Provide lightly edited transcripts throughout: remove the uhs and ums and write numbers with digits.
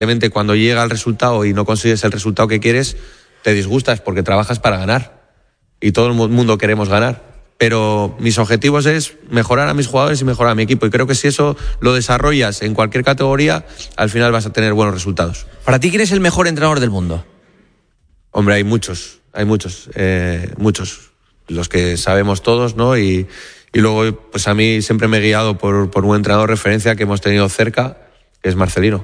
Evidentemente, cuando llega el resultado y no consigues el resultado que quieres, te disgustas porque trabajas para ganar. Y todo el mundo queremos ganar. Pero mis objetivos es mejorar a mis jugadores y mejorar a mi equipo. Y creo que si eso lo desarrollas en cualquier categoría, al final vas a tener buenos resultados. ¿Para ti quién es el mejor entrenador del mundo? Hombre, hay muchos. Los que sabemos todos, ¿no? Y luego, pues a mí siempre me he guiado por un entrenador de referencia que hemos tenido cerca, que es Marcelino.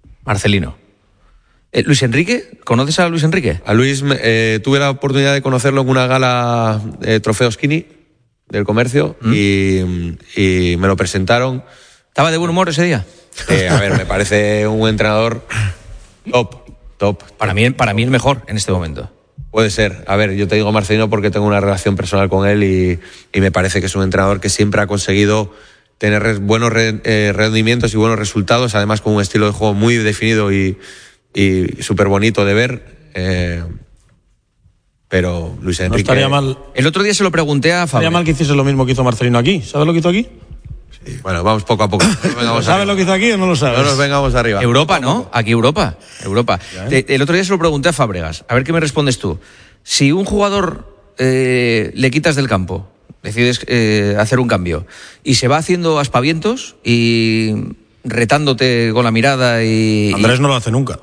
¿Luis Enrique? ¿Conoces a Luis Enrique? A Luis tuve la oportunidad de conocerlo en una gala Trofeo Skinny del Comercio y me lo presentaron. ¿Estaba de buen humor ese día? A ver, me parece un entrenador top. Para mí el mejor en este momento. Puede ser. A ver, yo te digo Marcelino porque tengo una relación personal con él y me parece que es un entrenador que siempre ha conseguido tener buenos rendimientos y buenos resultados, además con un estilo de juego muy definido y súper bonito de ver. Pero Luis Enrique... No estaría mal. El otro día se lo pregunté a Fabio. Estaría mal que hiciese lo mismo que hizo Marcelino aquí. ¿Sabes lo que hizo aquí? Sí. Bueno, vamos poco a poco. ¿Sabes lo que hizo aquí o no lo sabes? No nos vengamos arriba. Europa, ¿no? Aquí Europa. El otro día se lo pregunté a Fábregas. A ver qué me respondes tú. Si un jugador le quitas del campo, decides hacer un cambio, y se va haciendo aspavientos y retándote con la mirada y... Andrés no lo hace nunca.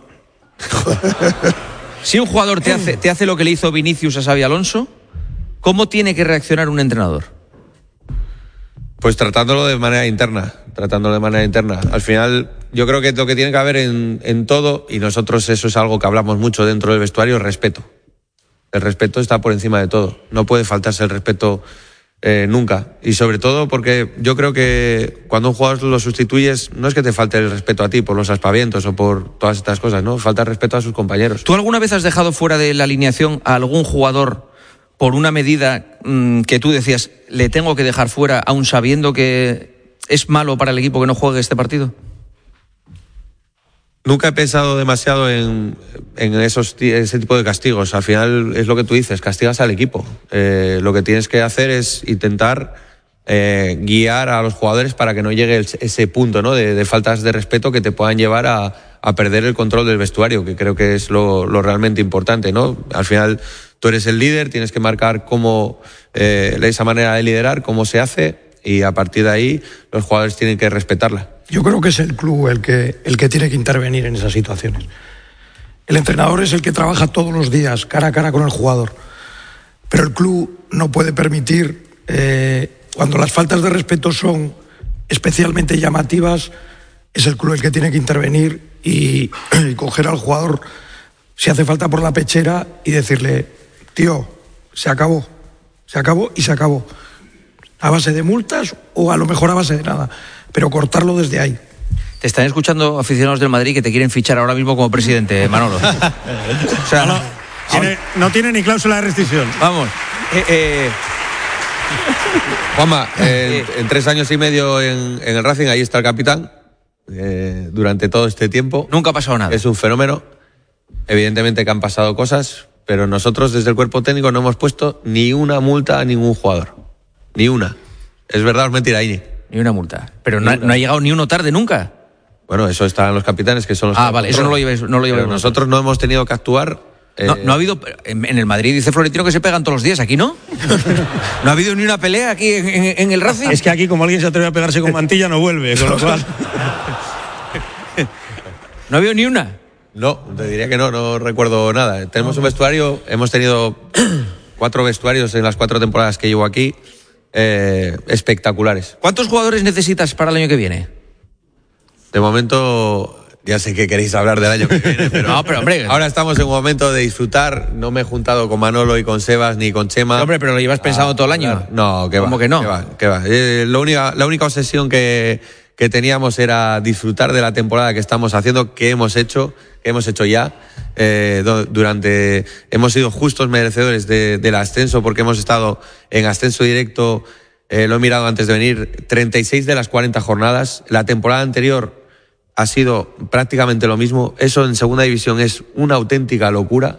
Si un jugador te hace lo que le hizo Vinicius a Xabi Alonso, ¿cómo tiene que reaccionar un entrenador? Pues tratándolo de manera interna. Al final, yo creo que lo que tiene que haber en todo, y nosotros eso es algo que hablamos mucho dentro del vestuario, es respeto. El respeto está por encima de todo. No puede faltarse el respeto nunca. Y sobre todo porque yo creo que cuando un jugador lo sustituyes, no es que te falte el respeto a ti por los aspavientos o por todas estas cosas, ¿no? Falta el respeto a sus compañeros. ¿Tú alguna vez has dejado fuera de la alineación a algún jugador por una medida que tú decías, le tengo que dejar fuera, aun sabiendo que es malo para el equipo que no juegue este partido? Nunca he pensado demasiado en ese tipo de castigos. Al final es lo que tú dices, castigas al equipo. Lo que tienes que hacer es intentar guiar a los jugadores para que no llegue ese punto, ¿no? de faltas de respeto que te puedan llevar a perder el control del vestuario, que creo que es lo realmente importante, ¿no? Al final tú eres el líder, tienes que marcar cómo esa manera de liderar, cómo se hace, y a partir de ahí los jugadores tienen que respetarla. Yo creo que es el club el que tiene que intervenir en esas situaciones. El entrenador es el que trabaja todos los días cara a cara con el jugador, pero el club no puede permitir, cuando las faltas de respeto son especialmente llamativas, es el club el que tiene que intervenir y coger al jugador, si hace falta, por la pechera y decirle: tío, se acabó, y se acabó. A base de multas o a lo mejor a base de nada, pero cortarlo desde ahí. Te están escuchando aficionados del Madrid que te quieren fichar ahora mismo como presidente, Manolo. O sea, no tiene ni cláusula de rescisión. Vamos. Juanma, en 3 años y medio en el Racing, ahí está el capitán, durante todo este tiempo. Nunca ha pasado nada. Es un fenómeno. Evidentemente que han pasado cosas, pero nosotros desde el cuerpo técnico no hemos puesto ni una multa a ningún jugador. Ni una. ¿Es verdad o es mentira, Iñi? Ni una multa. Pero no ha llegado ni uno tarde nunca. Bueno, eso están los capitanes, que son los... vale, eso no lo lleváis. Nosotros no hemos tenido que actuar... No ha habido... En el Madrid dice Florentino que se pegan todos los días, aquí no. No ha habido ni una pelea aquí en el Racing. Es que aquí, como alguien se atreve a pegarse con Mantilla, no vuelve, con lo cual... ¿No ha habido ni una? No, te diría que no recuerdo nada. Tenemos un vestuario, hemos tenido 4 vestuarios en las 4 temporadas que llevo aquí, espectaculares. ¿Cuántos jugadores necesitas para el año que viene? De momento, ya sé que queréis hablar del año que viene, pero, no, pero hombre, ahora estamos en un momento de disfrutar. No me he juntado con Manolo y con Sebas ni con Chema. Hombre, pero lo llevas pensado todo el año. No, que va. ¿Cómo que no? Que va. La única obsesión que teníamos era disfrutar de la temporada que estamos haciendo, que hemos hecho ya. Hemos sido justos merecedores del ascenso, porque hemos estado en ascenso directo, lo he mirado antes de venir, 36 de las 40 jornadas. La temporada anterior ha sido prácticamente lo mismo. Eso en segunda división es una auténtica locura,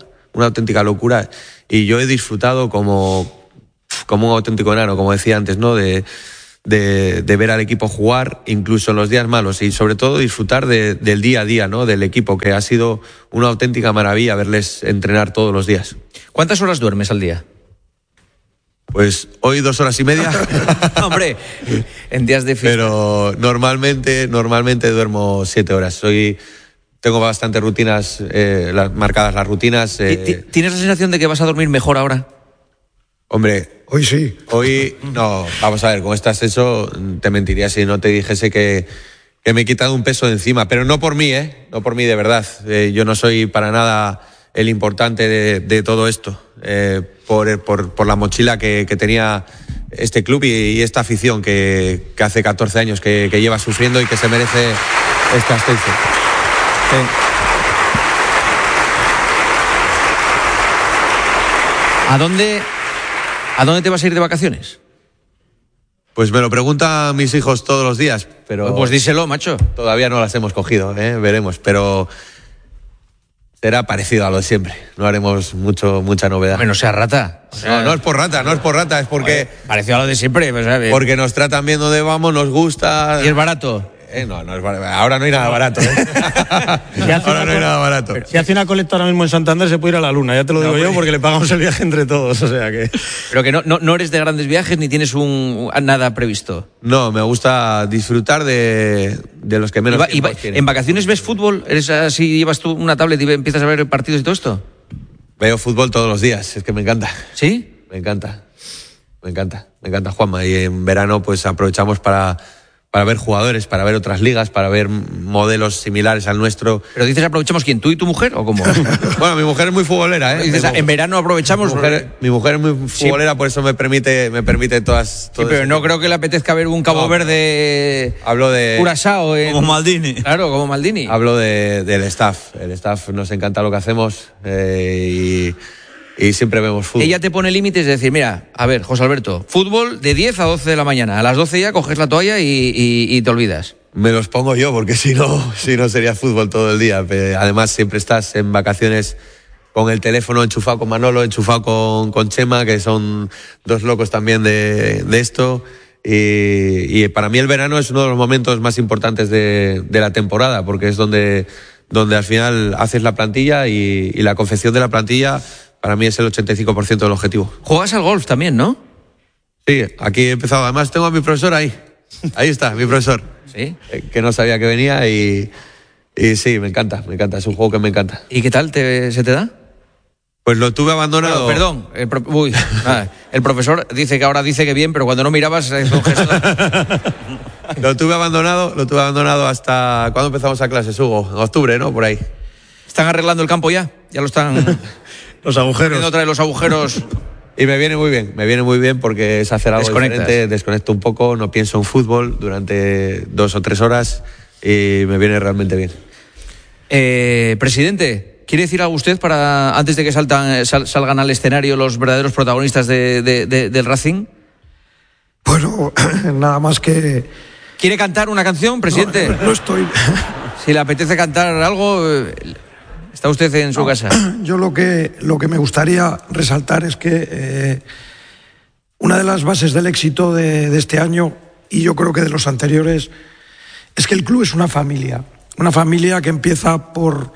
y yo he disfrutado como un auténtico enano, como decía antes, ¿no? De de ver al equipo jugar, incluso en los días malos, y sobre todo disfrutar del día a día, ¿no? Del equipo, que ha sido una auténtica maravilla verles entrenar todos los días. ¿Cuántas horas duermes al día? Pues hoy 2 horas y media. Hombre, en días de fiesta. Pero normalmente duermo 7 horas. Tengo bastantes rutinas, marcadas las rutinas. ¿Tienes la sensación de que vas a dormir mejor ahora? Hombre, Hoy sí. hoy no, vamos a ver, con este ascenso te mentiría si no te dijese que me he quitado un peso de encima, pero no por mí, no por mí de verdad. Yo no soy para nada el importante de todo esto, por la mochila que tenía este club y esta afición que hace 14 años que lleva sufriendo y que se merece este ascenso. Sí. ¿A dónde te vas a ir de vacaciones? Pues me lo preguntan mis hijos todos los días, pero Pues díselo, macho. todavía no las hemos cogido, veremos, pero será parecido a lo de siempre. No haremos mucha novedad. Bueno, sea rata. O sea, No es por rata, es porque parecido a lo de siempre. Pues, porque nos tratan bien donde vamos, nos gusta. ¿Y es barato? No es barato. Ahora no hay nada barato. Ahora no hay nada barato. Si hace una colecta ahora mismo en Santander se puede ir a la luna, ya te lo digo yo, porque le pagamos el viaje entre todos, o sea que... Pero que no eres de grandes viajes ni tienes nada previsto. No, me gusta disfrutar de los que menos tiempo tienen. ¿En vacaciones ves fútbol? ¿Eres así, llevas tú una tablet y empiezas a ver partidos y todo esto? Veo fútbol todos los días, es que me encanta. ¿Sí? Me encanta, Juanma. Y en verano pues aprovechamos para ver jugadores, para ver otras ligas, para ver modelos similares al nuestro. ¿Pero dices aprovechamos quién? ¿Tú y tu mujer o cómo? Bueno, mi mujer es muy futbolera, Dices, en verano aprovechamos... Mi mujer es muy futbolera, por eso me permite todas... Sí, pero no creo que le apetezca ver un Cabo Verde... Hablo de... Curazao. Como Maldini. Claro, como Maldini. Hablo del staff. El staff nos encanta lo que hacemos y siempre vemos fútbol. Ella te pone límites de decir, mira, a ver, José Alberto, fútbol de 10 a 12 de la mañana. A las 12 ya coges la toalla y te olvidas. Me los pongo yo, porque si no sería fútbol todo el día. Además, siempre estás en vacaciones con el teléfono enchufado con Manolo, enchufado con Chema, que son dos locos también de esto. Y para mí el verano es uno de los momentos más importantes de la temporada, porque es donde al final haces la plantilla y la confección de la plantilla para mí es el 85% del objetivo. Juegas al golf también, ¿no? Sí, aquí he empezado. Además tengo a mi profesor ahí. Ahí está, mi profesor. Sí. Que no sabía que venía y sí, me encanta. Es un juego que me encanta. ¿Y qué tal se te da? Pues lo tuve abandonado. Perdón, el profesor dice que bien, pero cuando no mirabas hizo un gesto. Lo tuve abandonado hasta... ¿Cuándo empezamos a clases, Hugo? En octubre, ¿no? Por ahí. ¿Están arreglando el campo ya? Ya lo están... Los agujeros. Otra de los agujeros. Y me viene muy bien porque es hacer algo diferente, desconecto un poco, no pienso en fútbol durante 2 o 3 horas y me viene realmente bien. Presidente, ¿quiere decir algo usted para antes de que salgan al escenario los verdaderos protagonistas del Racing? Bueno, nada más que... ¿Quiere cantar una canción, presidente? No estoy... Si le apetece cantar algo... ¿Está usted en su casa? Yo lo que me gustaría resaltar es que una de las bases del éxito de este año, y yo creo que de los anteriores, es que el club es una familia que empieza por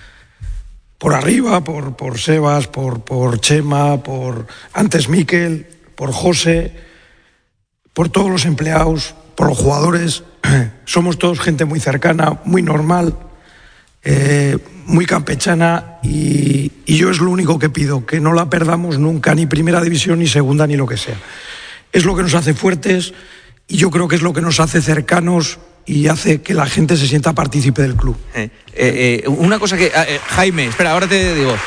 arriba, por Sebas, por Chema, por antes Miquel, por José, por todos los empleados, por los jugadores. Somos todos gente muy cercana, muy normal, muy campechana y yo es lo único que pido, que no la perdamos nunca, ni primera división, ni segunda, ni lo que sea. Es lo que nos hace fuertes y yo creo que es lo que nos hace cercanos y hace que la gente se sienta partícipe del club. Una cosa que... Jaime, espera, ahora te digo.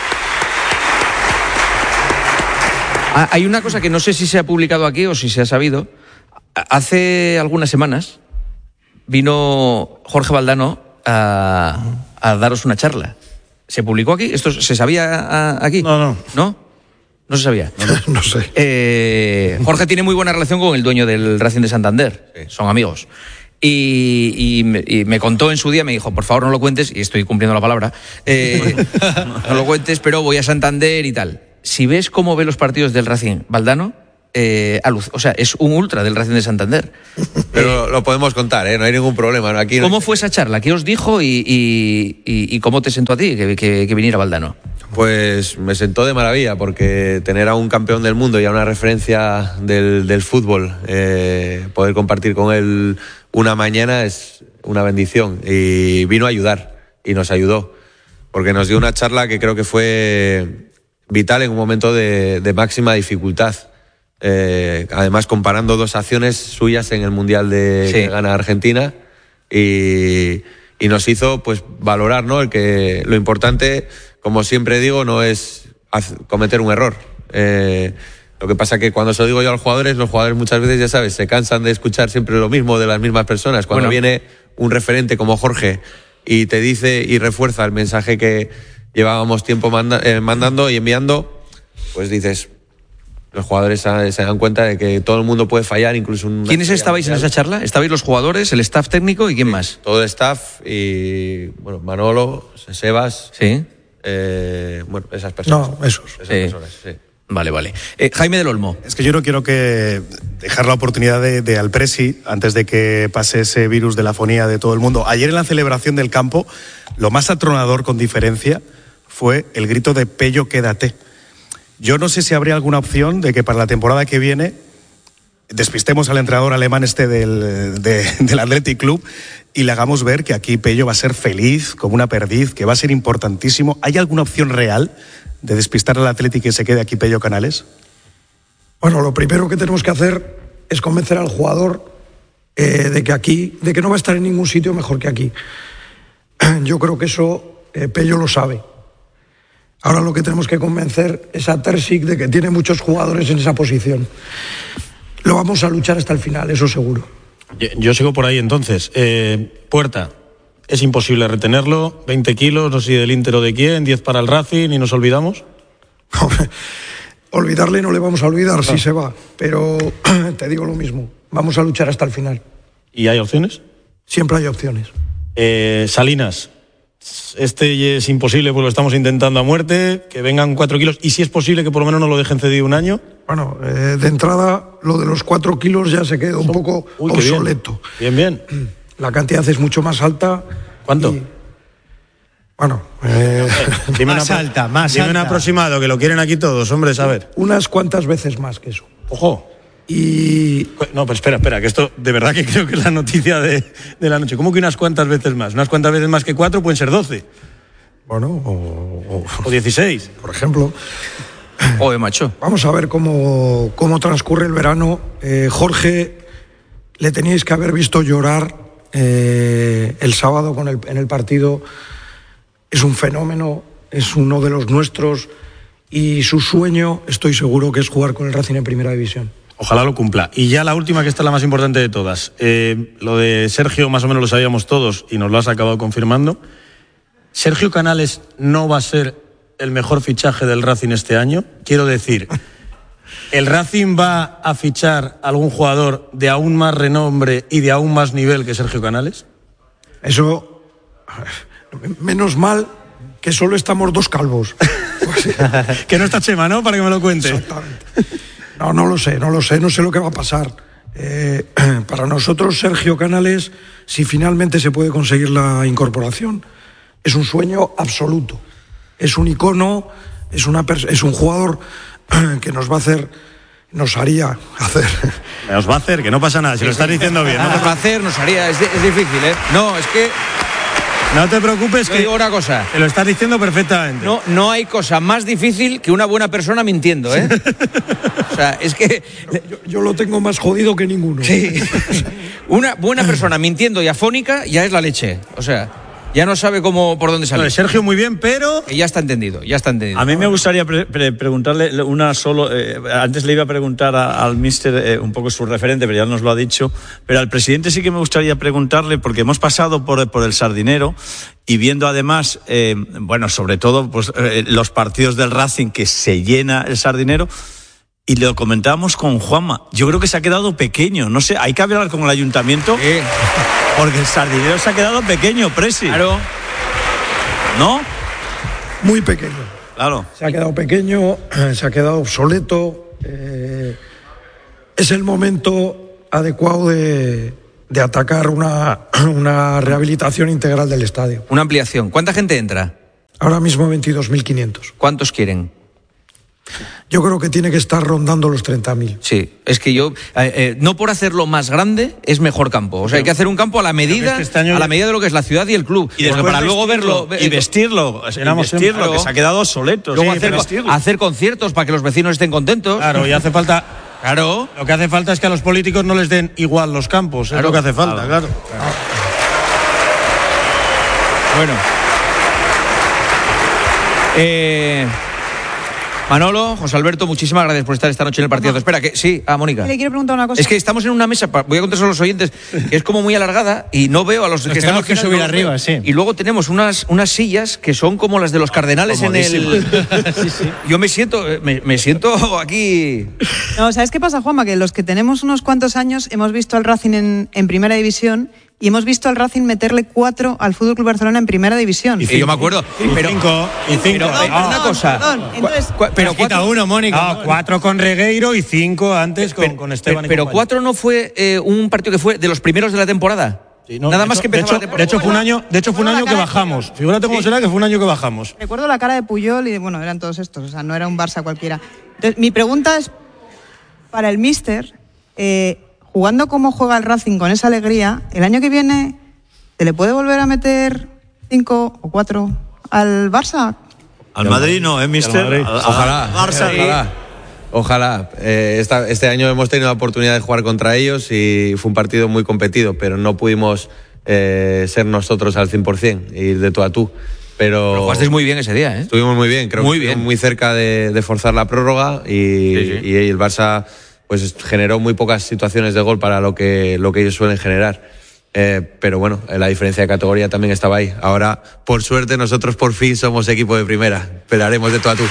Hay una cosa que no sé si se ha publicado aquí o si se ha sabido. Hace algunas semanas vino Jorge Valdano a daros una charla. ¿Se publicó aquí? ¿Esto se sabía aquí? No. ¿No? No se sabía. No sé. Jorge tiene muy buena relación con el dueño del Racing de Santander. Sí. Son amigos. Y me contó en su día, me dijo, por favor no lo cuentes, y estoy cumpliendo la palabra, no lo cuentes, pero voy a Santander y tal. Si ves cómo ve los partidos del Racing Valdano, o sea, es un ultra del Racing de Santander. Pero lo podemos contar, no hay ningún problema. ¿No? Aquí ¿Cómo fue esa charla? ¿Qué os dijo y cómo te sentó a ti que viniera Valdano? Pues me sentó de maravilla, porque tener a un campeón del mundo y a una referencia del fútbol, poder compartir con él una mañana es una bendición. Y vino a ayudar, y nos ayudó, porque nos dio una charla que creo que fue vital en un momento de máxima dificultad. Además, comparando dos acciones suyas en el Mundial que gana Argentina, y nos hizo pues valorar, ¿no? Lo importante, como siempre digo, no es cometer un error. Lo que pasa que cuando se lo digo yo a los jugadores muchas veces, ya sabes, se cansan de escuchar siempre lo mismo de las mismas personas. Cuando viene un referente como Jorge y te dice y refuerza el mensaje que llevábamos tiempo mandando y enviando, pues dices, los jugadores se dan cuenta de que todo el mundo puede fallar, incluso ¿Quiénes estabais en esa charla? ¿Estabais los jugadores, el staff técnico y quién más? Todo el staff y, bueno, Manolo, Sebas. Sí. Bueno, esas personas. No, esos. Esas personas, sí. Vale. Jaime del Olmo. Es que yo no quiero dejar la oportunidad de al Presi, antes de que pase ese virus de la afonía de todo el mundo. Ayer en la celebración del campo, lo más atronador con diferencia fue el grito de Pello, quédate. Yo no sé si habría alguna opción de que para la temporada que viene despistemos al entrenador alemán del Athletic Club y le hagamos ver que aquí Pello va a ser feliz como una perdiz, que va a ser importantísimo. ¿Hay alguna opción real de despistar al Athletic y que se quede aquí Pello Canales? Bueno, lo primero que tenemos que hacer es convencer al jugador de que no va a estar en ningún sitio mejor que aquí. Yo creo que eso Pello lo sabe. Ahora lo que tenemos que convencer es a Terzic de que tiene muchos jugadores en esa posición. Lo vamos a luchar hasta el final, eso seguro. Yo sigo por ahí entonces. Puerta, es imposible retenerlo. 20 kilos, no sé si del Inter o de quién, 10 para el Racing y nos olvidamos. Olvidarle no le vamos a olvidar si se va, pero te digo lo mismo, vamos a luchar hasta el final. ¿Y hay opciones? Siempre hay opciones. Salinas, este es imposible porque lo estamos intentando a muerte, que vengan 4 kilos y si es posible que por lo menos nos lo dejen cedido un año. Bueno, de entrada lo de los 4 kilos ya se queda un poco obsoleto. Bien. La cantidad es mucho más alta. ¿Cuánto? Bueno, dime más alta. Un aproximado, que lo quieren aquí todos, hombre, a ver. Unas cuantas veces más que eso. Ojo. No, pero espera, que esto de verdad que creo que es la noticia de la noche. ¿Cómo que unas cuantas veces más? Unas cuantas veces más que 4 pueden ser 12. Bueno, o 16. Por ejemplo. Oye, macho. Vamos a ver cómo transcurre el verano. Jorge, le teníais que haber visto llorar el sábado en el partido. Es un fenómeno, es uno de los nuestros y su sueño, estoy seguro, que es jugar con el Racing en Primera División. Ojalá lo cumpla. Y ya la última, que esta es la más importante de todas. Lo de Sergio más o menos lo sabíamos todos y nos lo has acabado confirmando. ¿Sergio Canales no va a ser el mejor fichaje del Racing este año? Quiero decir, ¿el Racing va a fichar a algún jugador de aún más renombre y de aún más nivel que Sergio Canales? Eso, menos mal que solo estamos 2 calvos. Que no está Chema, ¿no? Para que me lo cuente. Exactamente. No lo sé lo que va a pasar. Para nosotros, Sergio Canales, si finalmente se puede conseguir la incorporación, es un sueño absoluto. Es un icono, es un jugador que nos haría hacer. Nos va a hacer, que no pasa nada, si lo estás diciendo bien. Nos va a hacer, nos haría, es difícil, ¿eh? No, es que... No te preocupes, que digo una cosa. Te lo estás diciendo perfectamente. No hay cosa más difícil que una buena persona mintiendo, ¿eh? O sea, es que... Yo lo tengo más jodido que ninguno. Sí. Una buena persona mintiendo y afónica ya es la leche. O sea, ya no sabe por dónde salir. Sergio muy bien, pero... Ya está entendido. A mí me gustaría preguntarle una solo... antes le iba a preguntar al míster un poco su referente, pero ya nos lo ha dicho. Pero al presidente sí que me gustaría preguntarle, porque hemos pasado por el Sardinero y viendo además, sobre todo pues, los partidos del Racing, que se llena el Sardinero. Y lo comentábamos con Juanma. Yo creo que se ha quedado pequeño. No sé, hay que hablar con el ayuntamiento. Sí. Porque el Sardinero se ha quedado pequeño, Presi. Claro. ¿No? Muy pequeño. Claro. Se ha quedado pequeño, se ha quedado obsoleto. es el momento adecuado de atacar una rehabilitación integral del estadio. Una ampliación. ¿Cuánta gente entra? Ahora mismo 22.500. ¿Cuántos quieren? Yo creo que tiene que estar rondando los 30.000. Sí, es que yo, no por hacerlo más grande, es mejor campo. O sea, hay que hacer un campo a la medida, a la medida de lo que es la ciudad y el club. Y porque para luego verlo. Y vestirlo, que se ha quedado obsoleto. Luego hacer conciertos para que los vecinos estén contentos. Claro, y hace falta. Claro. Lo que hace falta es que a los políticos no les den igual los campos. Es lo que hace falta, claro. Bueno. Manolo, José Alberto, muchísimas gracias por estar esta noche en el partido. Espera, que sí, Mónica. Le quiero preguntar una cosa. Es que estamos en una mesa, voy a contar a los oyentes, que es como muy alargada y no veo a los que están al final, subir arriba, sí. Y luego tenemos unas sillas que son como las de los cardenales en el. Sí. Yo me siento aquí. No, ¿sabes qué pasa, Juanma? Que los que tenemos unos cuantos años hemos visto al Racing en primera división. Y hemos visto al Racing meterle 4 al FC Barcelona en primera división. Y yo me acuerdo. Pero 5. Una cosa. Entonces, pero quita uno, Mónica. No, 4 con Regueiro y 5 antes con Esteban. Pero 4 no fue un partido que fue de los primeros de la temporada. Sí, no, nada más que empezó la temporada. De hecho, fue un año que bajamos. Figúrate cómo será que fue un año que bajamos. Recuerdo la cara de Puyol y, bueno, eran todos estos. O sea, no era un Barça cualquiera. Entonces, mi pregunta es, para el míster, jugando como juega el Racing con esa alegría, el año que viene, ¿se le puede volver a meter 5 o 4 al Barça? Al Madrid no, míster. Ojalá. Barça. Ojalá. Este año hemos tenido la oportunidad de jugar contra ellos y fue un partido muy competido, pero no pudimos ser nosotros al 100%, ir de tú a tú. Pero jugasteis muy bien ese día, ¿eh? Estuvimos muy bien, creo que muy cerca de forzar la prórroga y el Barça pues generó muy pocas situaciones de gol para lo que ellos suelen generar. Pero bueno, la diferencia de categoría también estaba ahí. Ahora, por suerte, nosotros por fin somos equipo de primera. Pelearemos de tú a tú.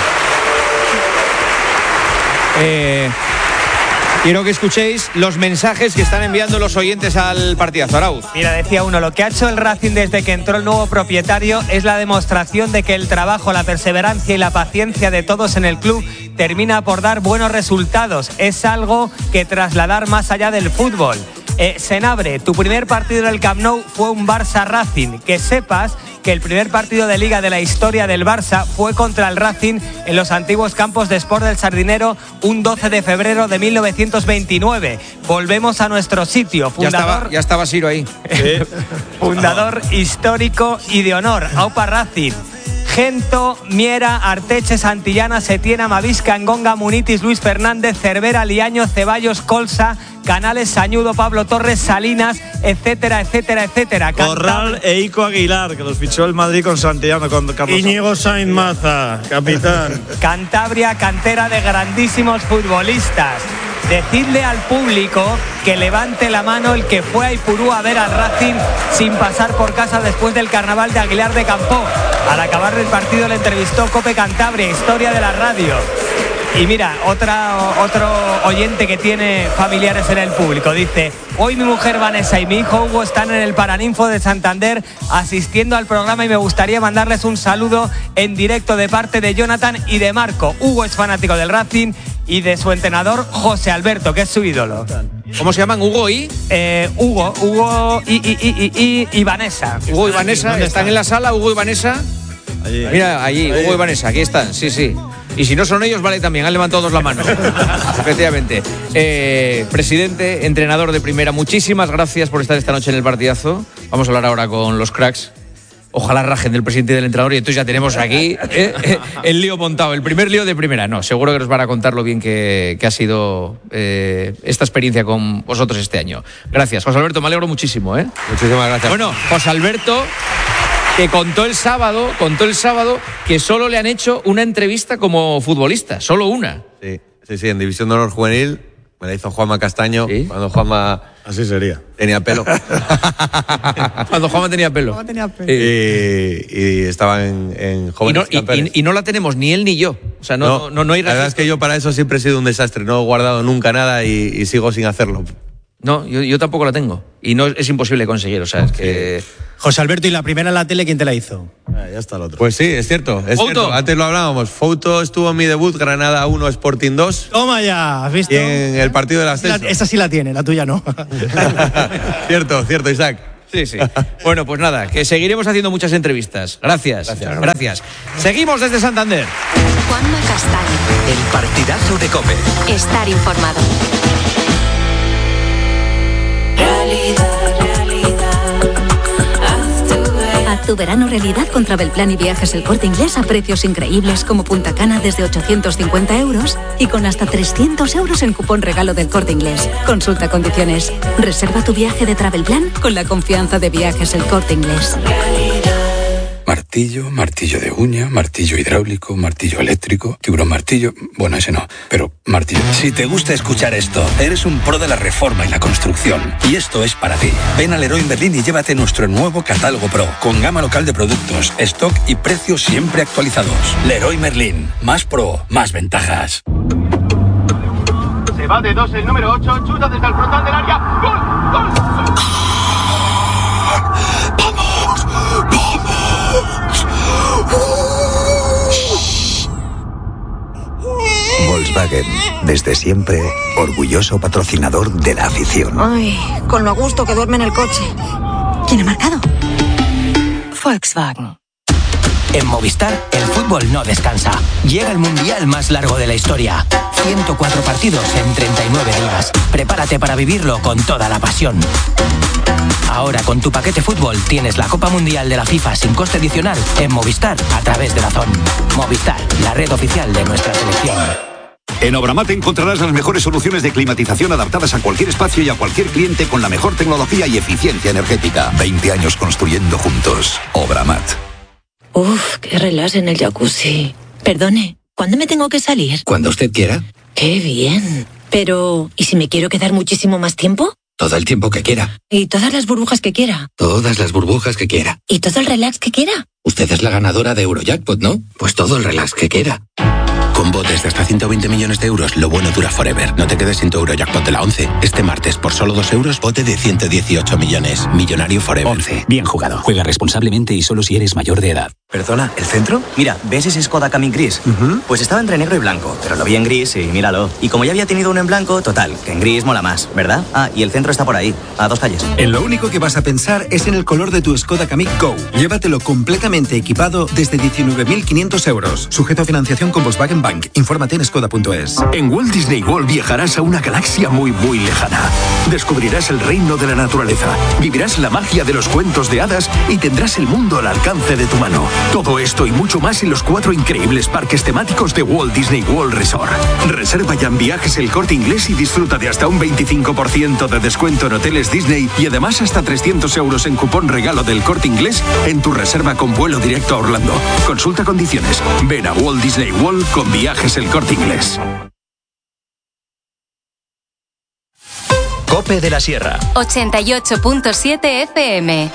Quiero que escuchéis los mensajes que están enviando los oyentes al partidazo. Arauz. Mira, decía uno, lo que ha hecho el Racing desde que entró el nuevo propietario es la demostración de que el trabajo, la perseverancia y la paciencia de todos en el club termina por dar buenos resultados. Es algo que trasladar más allá del fútbol. Senabre, tu primer partido en el Camp Nou fue un Barça-Racing. Que sepas que el primer partido de Liga de la historia del Barça fue contra el Racing en los antiguos campos de Sport del Sardinero un 12 de febrero de 1929. Volvemos a nuestro sitio. Fundador, ya estaba Siro ahí. Fundador histórico y de honor. Aupa Racing. Gento, Miera, Arteche, Santillana, Setiena, Mavisca, Engonga, Munitis, Luis Fernández, Cervera, Liaño, Ceballos, Colsa, Canales, Sañudo, Pablo Torres, Salinas, etcétera, etcétera, etcétera. Corral e Ico Aguilar, que los fichó el Madrid con Santillana, con Carlos. Íñigo Sainz Maza, capitán. Cantabria, cantera de grandísimos futbolistas. Decidle al público que levante la mano el que fue a Ipurú a ver al Racing sin pasar por casa después del carnaval de Aguilar de Campoo. Al acabar el partido le entrevistó Cope Cantabria, historia de la radio. Y mira, otro oyente que tiene familiares en el público dice: hoy mi mujer Vanessa y mi hijo Hugo están en el Paraninfo de Santander asistiendo al programa y me gustaría mandarles un saludo en directo de parte de Jonathan y de Marco. Hugo es fanático del Racing y de su entrenador José Alberto, que es su ídolo. ¿Cómo se llaman? ¿Hugo y? Hugo y Vanessa. Hugo y Vanessa, ¿están en la sala Hugo y Vanessa? Allí. Mira, allí, Hugo y Vanessa, aquí están, sí. Y si no son ellos, vale también, han levantado todos la mano. Efectivamente. Presidente, entrenador de primera, muchísimas gracias por estar esta noche en el partidazo. Vamos a hablar ahora con los cracks. Ojalá rajen del presidente y del entrenador y entonces ya tenemos aquí el lío montado, el primer lío de primera. No, seguro que nos van a contar lo bien que ha sido esta experiencia con vosotros este año. Gracias, José Alberto, me alegro muchísimo. Muchísimas gracias. Bueno, José Alberto, que contó el sábado que solo le han hecho una entrevista como futbolista, solo una. Sí, en División de Honor Juvenil me la hizo Juanma Castaño, ¿sí? Cuando Juanma... Así sería. Tenía pelo. Cuando Juanma tenía pelo. Y estaba en Jóvenes Campeones. Y no la tenemos ni él ni yo. O sea, no hay la verdad es que yo para eso siempre he sido un desastre. No he guardado nunca nada y sigo sin hacerlo. No, yo tampoco la tengo. Y no es imposible conseguir. O sea, es que... José Alberto, ¿y la primera en la tele quién te la hizo? Ya está el otro. Pues sí, es cierto. Antes lo hablábamos. Fouto estuvo en mi debut, Granada 1, Sporting 2. Toma ya, ¿has visto? Y en el partido del ascenso. Esa sí la tiene, la tuya no. Cierto, Isaac. Sí. Bueno, pues nada, que seguiremos haciendo muchas entrevistas. Gracias. Seguimos desde Santander. Juanma Castaño. El partidazo de COPE. Estar informado. Haz tu verano realidad con Travelplan y Viajes El Corte Inglés a precios increíbles como Punta Cana desde 850 euros y con hasta 300 euros en cupón regalo del Corte Inglés. Consulta condiciones. Reserva tu viaje de Travelplan con la confianza de Viajes El Corte Inglés. Martillo, martillo de uña, martillo hidráulico, martillo eléctrico, tiburón martillo... Bueno, ese no, pero martillo. Si te gusta escuchar esto, eres un pro de la reforma y la construcción. Y esto es para ti. Ven a Leroy Merlin y llévate nuestro nuevo catálogo Pro, con gama local de productos, stock y precios siempre actualizados. Leroy Merlin. Más pro, más ventajas. Se va de 2 el número 8, chuta desde el frontal del área. ¡Gol! Volkswagen, desde siempre, orgulloso patrocinador de la afición. Ay, con lo a gusto que duerme en el coche. ¿Quién ha marcado? Volkswagen. En Movistar, el fútbol no descansa. Llega el mundial más largo de la historia. 104 partidos en 39 días. Prepárate para vivirlo con toda la pasión. Ahora con tu paquete fútbol tienes la Copa Mundial de la FIFA sin coste adicional en Movistar a través de DAZN. Movistar, la red oficial de nuestra selección. En Obramat encontrarás las mejores soluciones de climatización adaptadas a cualquier espacio y a cualquier cliente con la mejor tecnología y eficiencia energética. 20 años construyendo juntos. Obramat. Uf, qué relax en el jacuzzi. Perdone, ¿cuándo me tengo que salir? Cuando usted quiera. Qué bien. Pero, ¿y si me quiero quedar muchísimo más tiempo? Todo el tiempo que quiera. ¿Y todas las burbujas que quiera? Todas las burbujas que quiera. ¿Y todo el relax que quiera? Usted es la ganadora de Eurojackpot, ¿no? Pues todo el relax que quiera. Con botes de hasta 120 millones de euros, lo bueno dura forever. No te quedes sin tu Eurojackpot de la 11. Este martes, por solo 2 euros, bote de 118 millones. Millonario forever. 11. Bien jugado. Juega responsablemente y solo si eres mayor de edad. Perdona, ¿el centro? Mira, ¿ves ese Skoda Kamiq gris? Pues estaba entre negro y blanco, pero lo vi en gris y míralo. Y como ya había tenido uno en blanco, total, que en gris mola más, ¿verdad? Ah, y el centro está por ahí, a 2 calles. En lo único que vas a pensar es en el color de tu Skoda Kamiq Go. Llévatelo completamente equipado desde 19.500 euros. Sujeto a financiación con Volkswagen Bank. Infórmate en skoda.es. En Walt Disney World viajarás a una galaxia muy, muy lejana. Descubrirás el reino de la naturaleza, vivirás la magia de los cuentos de hadas y tendrás el mundo al alcance de tu mano. Todo esto y mucho más en los 4 increíbles parques temáticos de Walt Disney World Resort. Reserva ya en Viajes El Corte Inglés y disfruta de hasta un 25% de descuento en hoteles Disney y además hasta 300 euros en cupón regalo del Corte Inglés en tu reserva con vuelo directo a Orlando. Consulta condiciones. Ven a Walt Disney World con Viajes El Corte Inglés. COPE de la Sierra. 88.7 FM.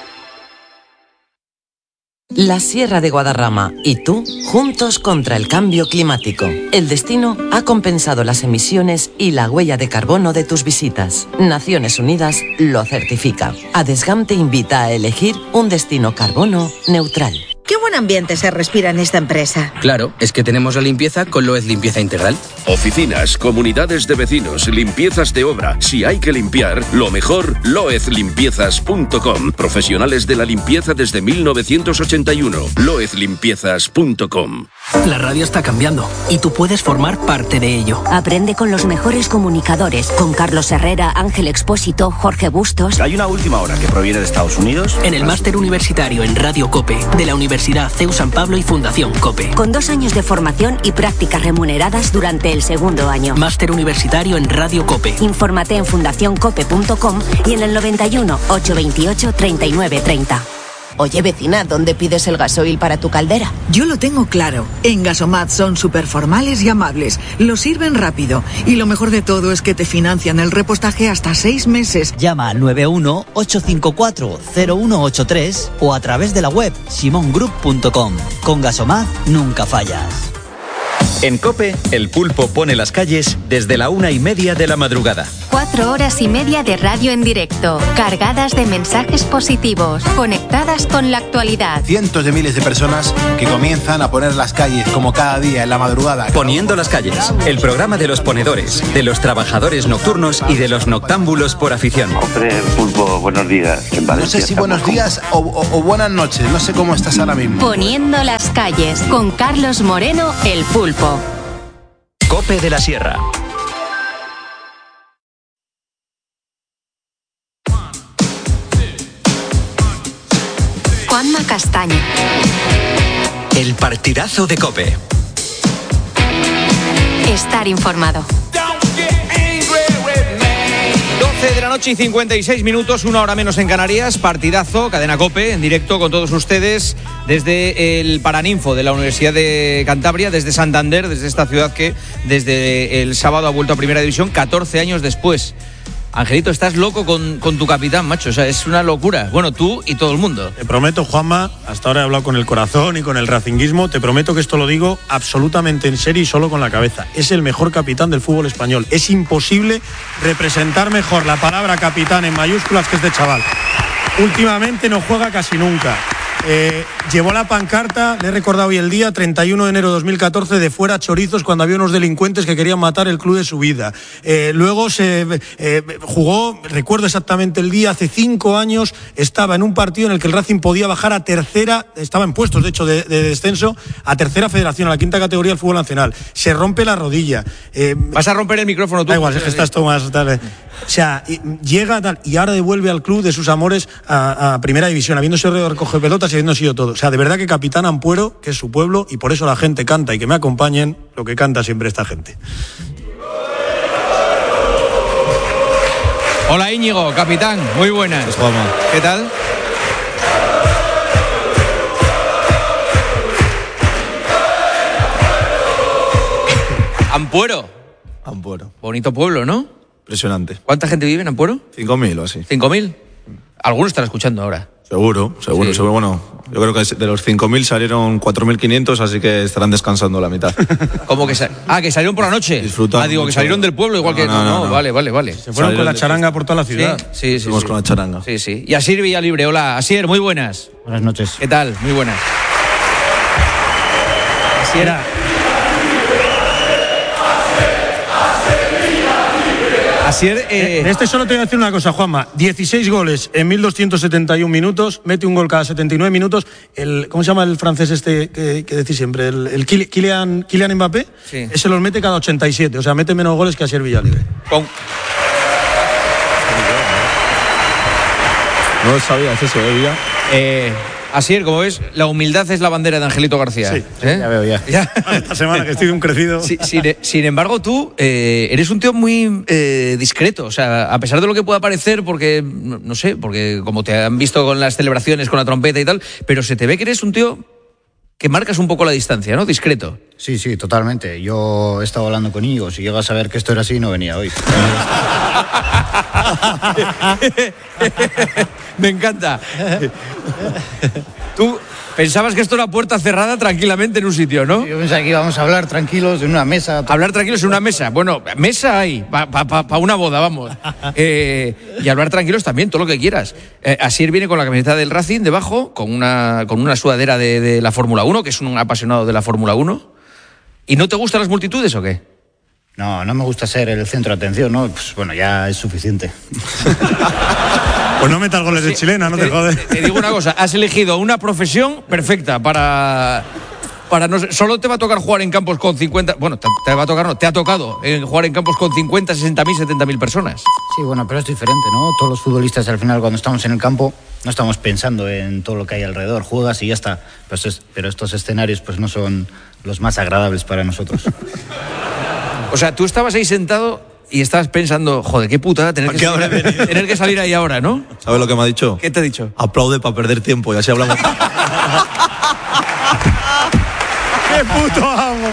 La Sierra de Guadarrama y tú, juntos contra el cambio climático. El destino ha compensado las emisiones y la huella de carbono de tus visitas. Naciones Unidas lo certifica. ADESGAM te invita a elegir un destino carbono neutral. Qué buen ambiente se respira en esta empresa. Claro, es que tenemos la limpieza con Loez Limpieza Integral. Oficinas, comunidades de vecinos, limpiezas de obra. Si hay que limpiar, lo mejor, loezlimpiezas.com. Profesionales de la limpieza desde 1981. loezlimpiezas.com. La radio está cambiando y tú puedes formar parte de ello. Aprende con los mejores comunicadores, con Carlos Herrera, Ángel Expósito, Jorge Bustos. Hay una última hora que proviene de Estados Unidos. En el máster universitario en Radio COPE de la Universidad CEU San Pablo y Fundación COPE. Con 2 años de formación y prácticas remuneradas durante el segundo año. Máster universitario en Radio COPE. Infórmate en fundacioncope.com y en el 91 828 3930. Oye, vecina, ¿dónde pides el gasoil para tu caldera? Yo lo tengo claro. En Gasomat son súper formales y amables. Lo sirven rápido. Y lo mejor de todo es que te financian el repostaje hasta 6 meses. Llama al 91-854-0183 o a través de la web simongroup.com. Con Gasomat nunca fallas. En COPE, el pulpo pone las calles desde la 1:30 de la madrugada. 4 4 horas y media de radio en directo, cargadas de mensajes positivos, conectadas con la actualidad. Cientos de miles de personas que comienzan a poner las calles como cada día en la madrugada. Poniendo las calles, el programa de los ponedores, de los trabajadores nocturnos y de los noctámbulos por afición. Hombre, Pulpo, buenos días. No sé si buenos días o buenas noches, no sé cómo estás ahora mismo. Poniendo las calles, con Carlos Moreno, el Pulpo. COPE de la Sierra. Juanma Castaño. El partidazo de COPE. Estar informado. 12 de la noche y 56 minutos, 1 hora menos en Canarias. Partidazo, cadena COPE, en directo con todos ustedes desde el Paraninfo de la Universidad de Cantabria, desde Santander, desde esta ciudad que desde el sábado ha vuelto a Primera División 14 años después. Angelito, estás loco con tu capitán, macho, o sea, es una locura. Bueno, tú y todo el mundo. Te prometo, Juanma, hasta ahora he hablado con el corazón y con el racinguismo, te prometo que esto lo digo absolutamente en serio y solo con la cabeza. Es el mejor capitán del fútbol español. Es imposible representar mejor la palabra capitán en mayúsculas que este chaval. Últimamente no juega casi nunca. Llevó la pancarta, le he recordado hoy el día, 31 de enero de 2014, de fuera chorizos, cuando había unos delincuentes que querían matar el club de su vida. Luego se jugó, recuerdo exactamente el día, hace 5 años, estaba en un partido en el que el Racing podía bajar a tercera, estaba en puestos de hecho de descenso, a tercera federación, a la quinta categoría del fútbol nacional. Se rompe la rodilla. ¿Vas a romper el micrófono tú? Da igual, es que estás todo más tal. O sea, llega tal, y ahora devuelve al club de sus amores a Primera División, habiéndose recogido pelotas y habiendo sido todo. O sea, de verdad que capitán Ampuero, que es su pueblo, y por eso la gente canta, y que me acompañen lo que canta siempre esta gente. Hola Íñigo, capitán, muy buenas. ¿Qué tal? Ampuero. Bonito pueblo, ¿no? Impresionante. ¿Cuánta gente vive en Ampuero? 5.000 o así. ¿5.000? Algunos estarán escuchando ahora. Seguro. Sí. Bueno, yo creo que de los 5.000 salieron 4.500, así que estarán descansando la mitad. ¿Cómo que que salieron por la noche? Disfrutando. Digo, que salieron del pueblo igual No. Vale. Se fueron con la charanga por toda la ciudad. Sí. Fuimos con la charanga. Sí. Y Asier Villalibre, hola. Asier, muy buenas. Buenas noches. ¿Qué tal? Muy buenas. Asier. Asier, de solo te voy a decir una cosa, Juanma. 16 goles en 1.271 minutos, mete un gol cada 79 minutos. ¿Cómo se llama el francés este que decís siempre? El Kylian Mbappé. Sí. Ese los mete cada 87, o sea, mete menos goles que Asier Villalibre. No lo sabías eso, Villa. Asier, como ves, la humildad es la bandera de Angelito García. Sí, ya veo ya. Esta semana que estoy de un crecido. Sin embargo, tú eres un tío muy discreto. O sea, a pesar de lo que pueda parecer, porque, no sé, porque como te han visto con las celebraciones, con la trompeta y tal, pero se te ve que eres un tío que marcas un poco la distancia, ¿no? Discreto. Sí, totalmente. Yo he estado hablando con Íñigo. Si llegas a saber que esto era así, no venía hoy. Me encanta. Tú pensabas que esto era puerta cerrada tranquilamente en un sitio, ¿no? Yo pensaba que íbamos a hablar tranquilos en una mesa. Hablar tranquilos en una mesa. Bueno, mesa hay, para una boda, vamos. Y hablar tranquilos también, todo lo que quieras. Asier viene con la camiseta del Racing debajo, con una sudadera de la Fórmula 1, que es un apasionado de la Fórmula 1. ¿Y no te gustan las multitudes o qué? No me gusta ser el centro de atención, ¿no? Pues bueno, ya es suficiente. Pues no metas goles de chilena, no te jodes. Te digo una cosa, has elegido una profesión perfecta para no, solo te va a tocar jugar en campos con 50... Bueno, te ha tocado jugar en campos con 50, 60.000, 70.000 personas. Sí, bueno, pero es diferente, ¿no? Todos los futbolistas al final cuando estamos en el campo no estamos pensando en todo lo que hay alrededor. Juegas y ya está. Pero estos escenarios pues no son los más agradables para nosotros. O sea, tú estabas ahí sentado y estabas pensando, joder, qué putada tener que salir ahí ahora, ¿no? ¿Sabes lo que me ha dicho? ¿Qué te ha dicho? Aplaude para perder tiempo y así hablamos. ¡Qué puto amo!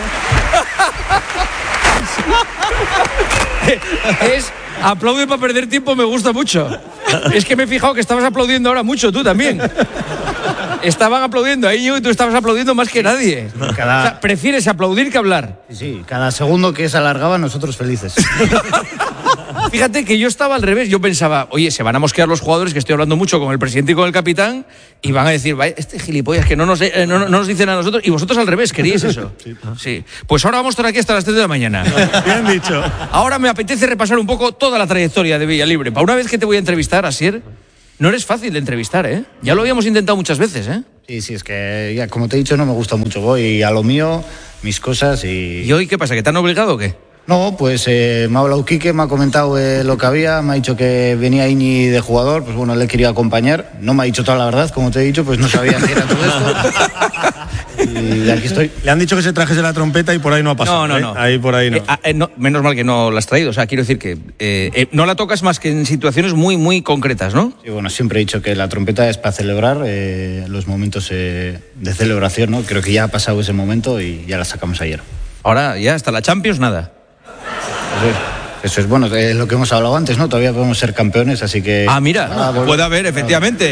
Aplaude para perder tiempo, me gusta mucho. Es que me he fijado que estabas aplaudiendo ahora mucho, tú también. Estaban aplaudiendo ahí yo y tú estabas aplaudiendo más que nadie. O sea, prefieres aplaudir que hablar. Sí, cada segundo que se alargaba nosotros felices. Fíjate que yo estaba al revés. Yo pensaba, oye, se van a mosquear los jugadores, que estoy hablando mucho con el presidente y con el capitán, y van a decir, vaya, este gilipollas que no nos dicen a nosotros, y vosotros al revés, ¿queríais eso? Sí. Pues ahora vamos a estar aquí hasta las 3 de la mañana. Bien dicho. Ahora me apetece repasar un poco toda la trayectoria de Villalibre. Para una vez que te voy a entrevistar, Asier, no eres fácil de entrevistar, ¿eh? Ya lo habíamos intentado muchas veces, ¿eh? Sí, es que ya, como te he dicho, no me gusta mucho. Voy a lo mío, mis cosas y... ¿Y hoy qué pasa? ¿Que te han obligado o qué? No, pues me ha hablado Quique, me ha comentado lo que había, me ha dicho que venía Iñi de jugador, pues bueno, le quería acompañar. No me ha dicho toda la verdad, como te he dicho, pues no sabía qué era todo esto. Y aquí estoy. Le han dicho que se trajese la trompeta y por ahí no ha pasado. No. Ahí por ahí no. No. Menos mal que no la has traído. O sea, quiero decir que no la tocas más que en situaciones muy, muy concretas, ¿no? Sí, bueno, siempre he dicho que la trompeta es para celebrar los momentos de celebración, ¿no? Creo que ya ha pasado ese momento y ya la sacamos ayer. Ahora ya hasta la Champions nada. Eso es bueno, es lo que hemos hablado antes, ¿no? Todavía podemos ser campeones, así que... Ah, mira, puede haber, efectivamente.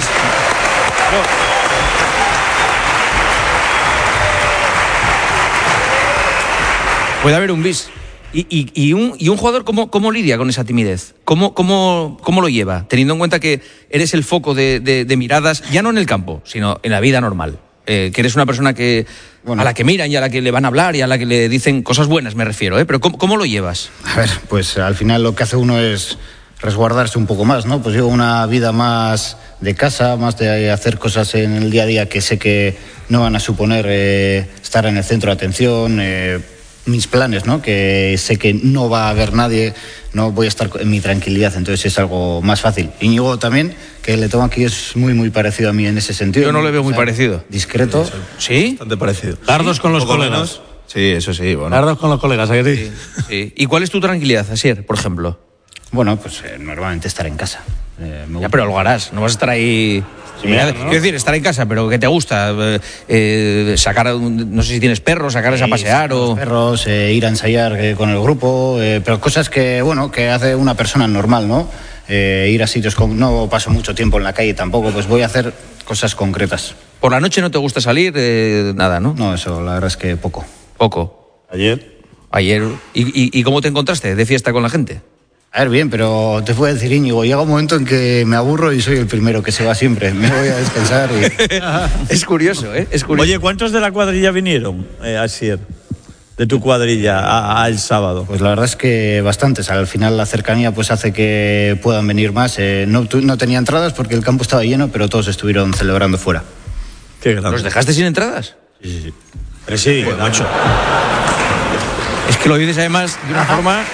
Puede haber un bis. ¿Y un jugador cómo lidia con esa timidez? ¿Cómo lo lleva? Teniendo en cuenta que eres el foco de miradas, ya no en el campo, sino en la vida normal. Que eres una persona a la que miran y a la que le van a hablar y a la que le dicen cosas buenas, me refiero, ¿eh? Pero ¿cómo lo llevas? A ver, pues al final lo que hace uno es resguardarse un poco más, ¿no? Pues llevo una vida más de casa, más de hacer cosas en el día a día que sé que no van a suponer estar en el centro de atención, mis planes, ¿no? Que sé que no va a haber nadie, no voy a estar en mi tranquilidad, entonces es algo más fácil. Íñigo también, que le tengo aquí, es muy, muy parecido a mí en ese sentido. Yo no le veo muy parecido. Discreto. ¿Sí? Bastante parecido. Dardos con los colegas. Sí, eso sí. Bueno. Dardos con los colegas, ¿a que sí? Sí. ¿Y cuál es tu tranquilidad, Asier, por ejemplo? Bueno, pues normalmente estar en casa. Ya, pero lo harás, no vas a estar ahí... Sí, quiero decir, estar en casa, pero que te gusta sacar, no sé si tienes perros, sacarles a pasear o... Perros, ir a ensayar con el grupo, pero cosas que, bueno, que hace una persona normal, ¿no? Ir a sitios no paso mucho tiempo en la calle tampoco, pues voy a hacer cosas concretas. ¿Por la noche no te gusta salir? Nada, ¿no? No, eso, la verdad es que poco. ¿Poco? ¿Ayer? ¿Y cómo te encontraste de fiesta con la gente? A ver, bien, pero te puedo decir, Íñigo, llega un momento en que me aburro y soy el primero que se va siempre. Me voy a descansar y... Es curioso, ¿eh? Es curioso. Oye, ¿cuántos de la cuadrilla vinieron, Asier? De tu cuadrilla el sábado. Pues la verdad es que bastantes. Al final la cercanía pues hace que puedan venir más. No tenía entradas porque el campo estaba lleno, pero todos estuvieron celebrando fuera. Qué grande. ¿Los dejaste sin entradas? Sí. Pero sí, pues, macho. Es que lo dices además de una forma...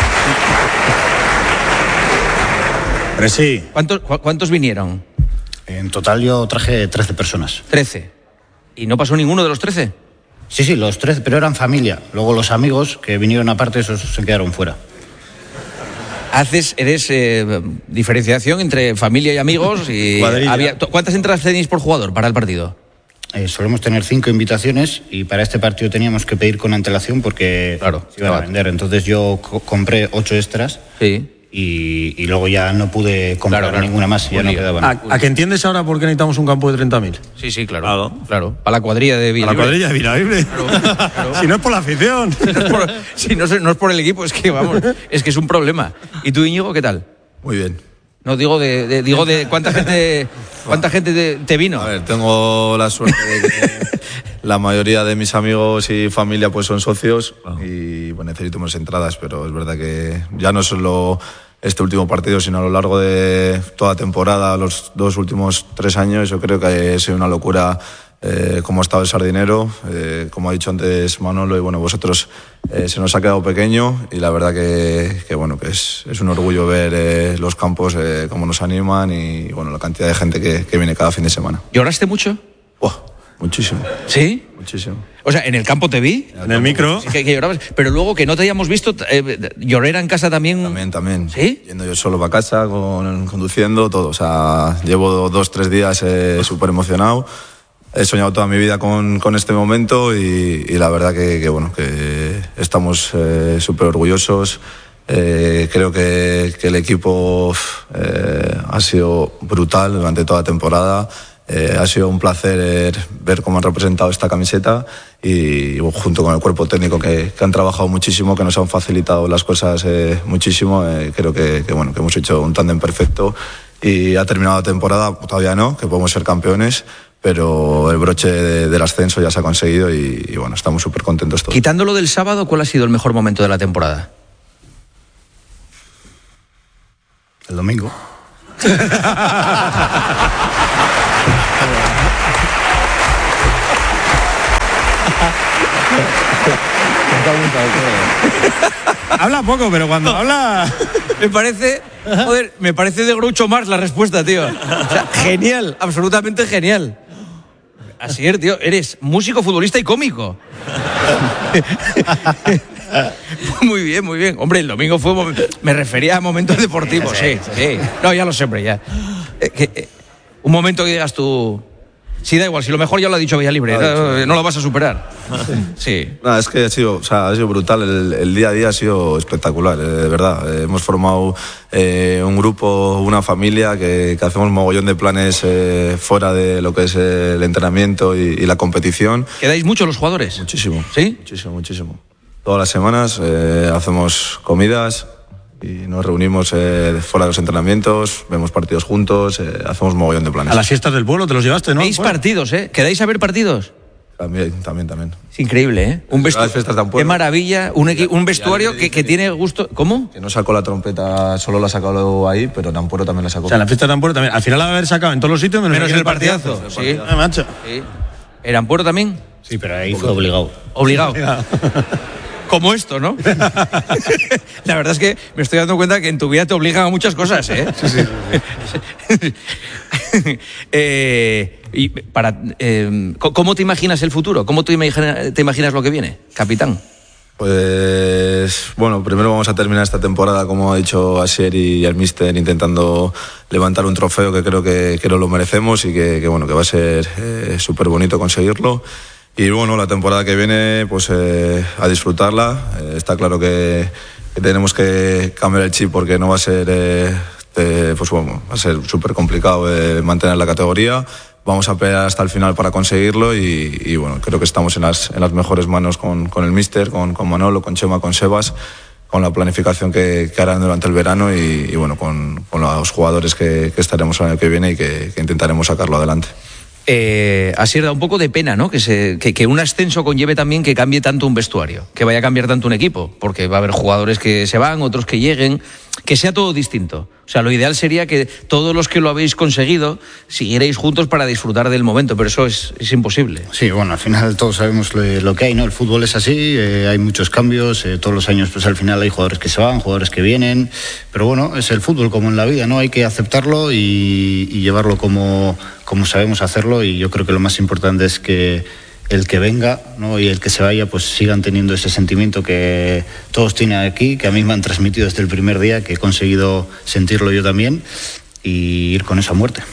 Pero sí. ¿Cuántos vinieron? En total yo traje 13 personas. 13. ¿Y no pasó ninguno de los 13? Sí, los 13, pero eran familia. Luego los amigos que vinieron aparte, esos se quedaron fuera. Eres diferenciación entre familia y amigos y ¿cuántas entradas tenéis por jugador para el partido? Solemos tener 5 invitaciones y para este partido teníamos que pedir con antelación porque se iban a vender. Entonces yo compré 8 extras. Sí. Y luego ya no pude comprar ninguna más, ya no quedaban. ¿A que entiendes ahora por qué necesitamos un campo de 30.000? Sí, claro. Para la cuadrilla de Villalibre. Para la cuadrilla de Villalibre. Claro. Si no es por la afición. Si no es por el equipo, es que es un problema. ¿Y tú, Íñigo, qué tal? Muy bien. No, digo de cuánta gente te vino. A ver, tengo la suerte de que la mayoría de mis amigos y familia pues son socios y bueno, necesito más entradas, pero es verdad que ya no solo este último partido, sino a lo largo de toda temporada, los 2 últimos 3 años, yo creo que ha sido una locura cómo ha estado el Sardinero, como ha dicho antes Manolo, y bueno, vosotros se nos ha quedado pequeño y la verdad que bueno, que es un orgullo ver los campos, cómo nos animan y bueno, la cantidad de gente que viene cada fin de semana. ¿Lloraste mucho? Muchísimo. ¿Sí? Muchísimo. O sea, en el campo te vi. En el micro. Sí, que llorabas. Pero luego que no te hayamos visto, llorar en casa también. También. ¿Sí? Yendo yo solo para casa, conduciendo, todo. O sea, llevo 2-3 días súper emocionado. He soñado toda mi vida con este momento y la verdad que bueno, que estamos súper orgullosos. Creo que el equipo ha sido brutal durante toda la temporada. ha sido un placer ver cómo han representado esta camiseta y junto con el cuerpo técnico que han trabajado muchísimo, que nos han facilitado las cosas muchísimo. Creo que hemos hecho un tándem perfecto y ha terminado la temporada, todavía no, que podemos ser campeones, pero el broche del ascenso ya se ha conseguido y bueno, estamos súper contentos todos. Quitándolo del sábado, ¿cuál ha sido el mejor momento de la temporada? El domingo. Habla poco, pero cuando habla... me parece de Groucho Marx la respuesta, tío. O sea, genial, absolutamente genial. Así es, tío, eres músico, futbolista y cómico. Muy bien, muy bien. Hombre, el domingo fue... Me refería a momentos deportivos, sí. No, ya lo sé, hombre, ya. Un momento que digas tú... Sí, da igual, si lo mejor ya lo ha dicho Villalibre, no lo vas a superar. Sí. No, es que ha sido brutal, el día a día ha sido espectacular, de verdad. Hemos formado un grupo, una familia que hacemos mogollón de planes fuera de lo que es el entrenamiento y la competición. ¿Quedáis mucho los jugadores? Muchísimo. ¿Sí? Muchísimo. Todas las semanas hacemos comidas y nos reunimos fuera de los entrenamientos, vemos partidos juntos, hacemos mogollón de planes. A las fiestas del pueblo te los llevaste, ¿no? ¿Veis partidos, ¿Quedáis a ver partidos? También. Es increíble, ¿eh? Un vestuario. Qué maravilla, un vestuario que tiene gusto. ¿Cómo? Que no sacó la trompeta, solo la sacó ahí, pero en Ampuero también la sacó. O sea, la fiesta de Ampuero también. Al final la va a haber sacado en todos los sitios, menos el partidazo. Sí. Macho. Sí. ¿En Ampuero también? Sí, pero ahí fue obligado. Obligado. Como esto, ¿no? La verdad es que me estoy dando cuenta que en tu vida te obligan a muchas cosas, ¿eh? Sí. ¿Cómo te imaginas el futuro? ¿Cómo te imaginas lo que viene, capitán? Pues bueno, primero vamos a terminar esta temporada, como ha dicho Asier y el míster, intentando levantar un trofeo que creo que nos lo merecemos y que va a ser súper bonito conseguirlo. Y bueno, la temporada que viene, pues a disfrutarla. Está claro que tenemos que cambiar el chip porque no va a ser, va a ser súper complicado mantener la categoría. Vamos a pelear hasta el final para conseguirlo y bueno, creo que estamos en las mejores manos con el míster, con Manolo, con Chema, con Sebas, con la planificación que harán durante el verano y bueno, con los jugadores que estaremos el año que viene y que intentaremos sacarlo adelante. Así da un poco de pena, ¿no? Que un ascenso conlleve también que cambie tanto un vestuario, que vaya a cambiar tanto un equipo, porque va a haber jugadores que se van, otros que lleguen, que sea todo distinto. O sea, lo ideal sería que todos los que lo habéis conseguido siguierais juntos para disfrutar del momento, pero eso es imposible. Sí, bueno, al final todos sabemos lo que hay, ¿no? El fútbol es así, hay muchos cambios, todos los años pues al final hay jugadores que se van, jugadores que vienen, pero bueno, es el fútbol como en la vida, ¿no? Hay que aceptarlo y llevarlo como sabemos hacerlo, y yo creo que lo más importante es que el que venga, ¿no? Y el que se vaya pues sigan teniendo ese sentimiento que todos tienen aquí, que a mí me han transmitido desde el primer día, que he conseguido sentirlo yo también, y ir con esa muerte.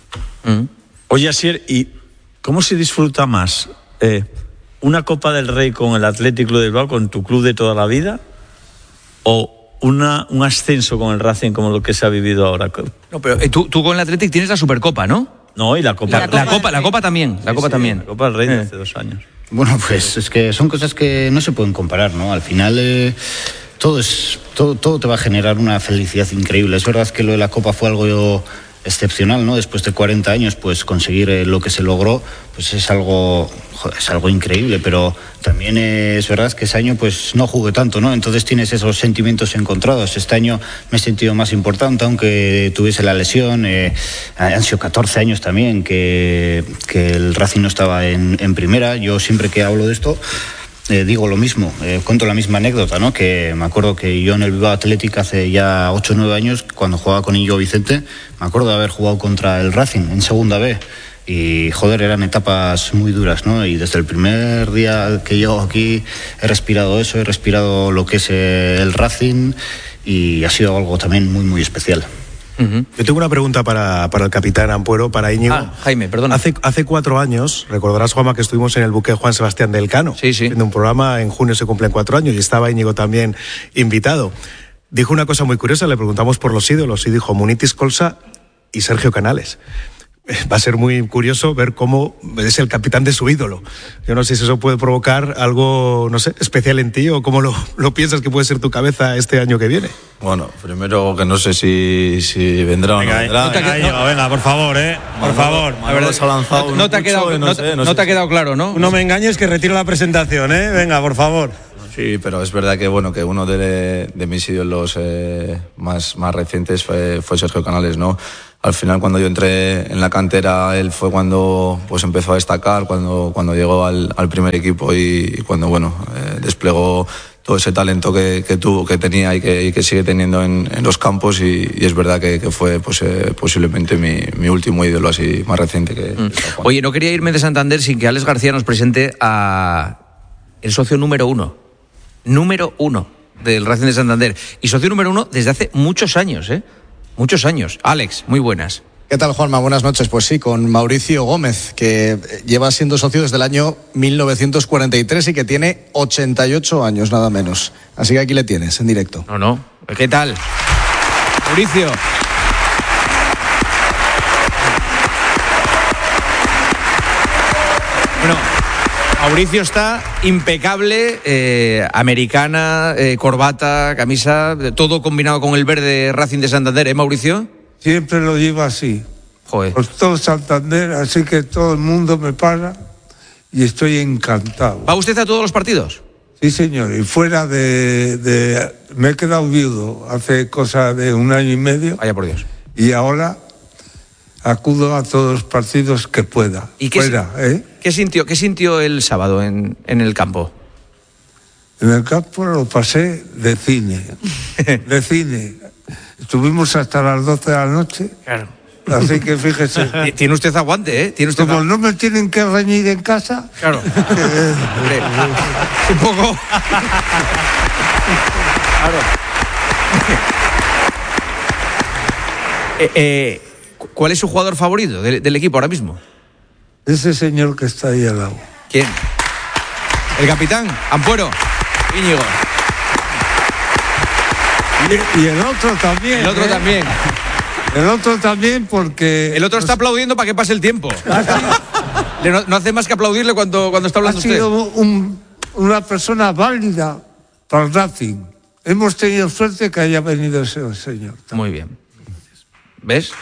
Oye, Asier, ¿y cómo se disfruta más? ¿Una Copa del Rey con el Athletic Club de Bilbao, con tu club de toda la vida? ¿O un ascenso con el Racing como lo que se ha vivido ahora? No, pero tú con el Athletic tienes la Supercopa, ¿no? No, y la Copa. La Copa también. La Copa también. La Copa del Rey de hace 2 años. Bueno, pues es que son cosas que no se pueden comparar, ¿no? Al final todo te va a generar una felicidad increíble. Es verdad que lo de la Copa fue algo excepcional, ¿no? Después de 40 años, pues conseguir lo que se logró, pues es algo increíble, pero también es verdad que ese año pues no jugué tanto, ¿no? Entonces tienes esos sentimientos encontrados. Este año me he sentido más importante, aunque tuviese la lesión. Han sido 14 años también que el Racing no estaba en primera. Yo siempre que hablo de esto digo lo mismo, cuento la misma anécdota, ¿no? Que me acuerdo que yo en el Bilbao Athletic hace ya 8 o 9 años, cuando jugaba con Íñigo Vicente, me acuerdo de haber jugado contra el Racing en segunda B. Y joder, eran etapas muy duras, ¿no? Y desde el primer día que llego aquí he respirado eso, he respirado lo que es el Racing, y ha sido algo también muy, muy especial. Yo tengo una pregunta para el capitán Ampuero, para Íñigo. Jaime, perdona. Hace 4 años, recordarás, Juanma, que estuvimos en el buque Juan Sebastián del Cano. Sí. En un programa, en junio se cumplen 4 años y estaba Íñigo también invitado. Dijo una cosa muy curiosa, le preguntamos por los ídolos y dijo Munitis Colsa y Sergio Canales. va a ser muy curioso ver cómo es el capitán de su ídolo. Yo no sé si eso puede provocar algo, no sé, especial en ti, o cómo lo piensas que puede ser tu cabeza este año que viene. Bueno, primero que no sé si vendrá o no vendrá. Venga, por favor, por favor. La verdad se ha lanzado no te ha quedado claro, ¿no? No me engañes, que retiro la presentación, Venga, por favor. Sí, pero es verdad que que uno de mis ídolos más recientes fue Sergio Canales, ¿no? Al final, cuando yo entré en la cantera, él fue cuando pues empezó a destacar, cuando llegó al primer equipo y cuando desplegó todo ese talento que tenía y que sigue teniendo en los campos, y es verdad que fue posiblemente mi último ídolo así más reciente que Oye, no quería irme de Santander sin que Alex García nos presente a el socio número uno del Racing de Santander, y socio número 1 desde hace muchos años, muchos años. Alex, muy buenas. ¿Qué tal, Juanma? Buenas noches. Pues sí, con Mauricio Gómez, que lleva siendo socio desde el año 1943 y que tiene 88 años, nada menos. Así que aquí le tienes, en directo. No. ¿Qué tal, Mauricio? Bueno, Mauricio está impecable, americana, corbata, camisa, todo combinado con el verde Racing de Santander, Mauricio? Siempre lo llevo así. Joder. Por todo Santander, así que todo el mundo me para y estoy encantado. ¿Va usted a todos los partidos? Sí, señor, y fuera me he quedado viudo hace cosa de 1 año y medio. Vaya por Dios. Y ahora acudo a todos los partidos que pueda. ¿Y qué sintió el sábado en el campo? En el campo lo pasé de cine. De cine. Estuvimos hasta las 12 de la noche. Claro. Así que fíjese. Tiene usted aguante, Como no me tienen que reñir en casa. Claro. Un poco. Claro. ¿Cuál es su jugador favorito del equipo ahora mismo? Ese señor que está ahí al lado. ¿Quién? El capitán, Ampuero, Íñigo. Y el otro también. El otro también. El otro también porque... El otro está aplaudiendo para que pase el tiempo. No hace más que aplaudirle cuando está hablando usted. Ha sido una persona válida para el Racing. Hemos tenido suerte que haya venido ese señor. Muy bien. ¿Ves?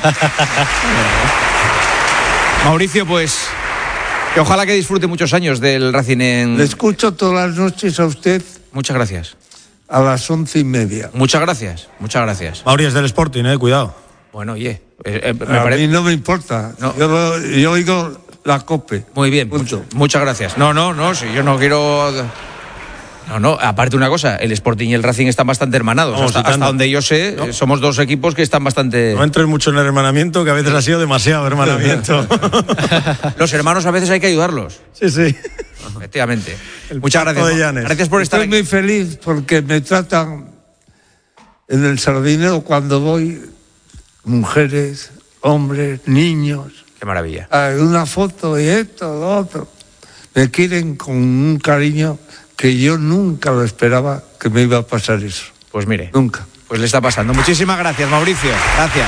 Mauricio, pues, que ojalá que disfrute muchos años del Racing en... Le escucho todas las noches a usted. Muchas gracias. A las 11:30. Muchas gracias. Mauricio es del Sporting, cuidado. Bueno, oye, a mí no me importa. No. Yo oigo la COPE. Muy bien, muchas gracias. No, si yo no quiero... No, aparte una cosa, el Sporting y el Racing están bastante hermanados. Hasta donde yo sé, somos dos equipos que están bastante... No entres mucho en el hermanamiento, que a veces ha sido demasiado hermanamiento. Los hermanos a veces hay que ayudarlos. Sí. Efectivamente. Muchas gracias. Gracias por estar aquí. Estoy muy feliz porque me tratan en el Sardinero cuando voy, mujeres, hombres, niños. Qué maravilla. Una foto y esto, lo otro. Me quieren con un cariño que yo nunca lo esperaba que me iba a pasar eso. Pues mire. Nunca. Pues le está pasando. Muchísimas gracias, Mauricio. Gracias.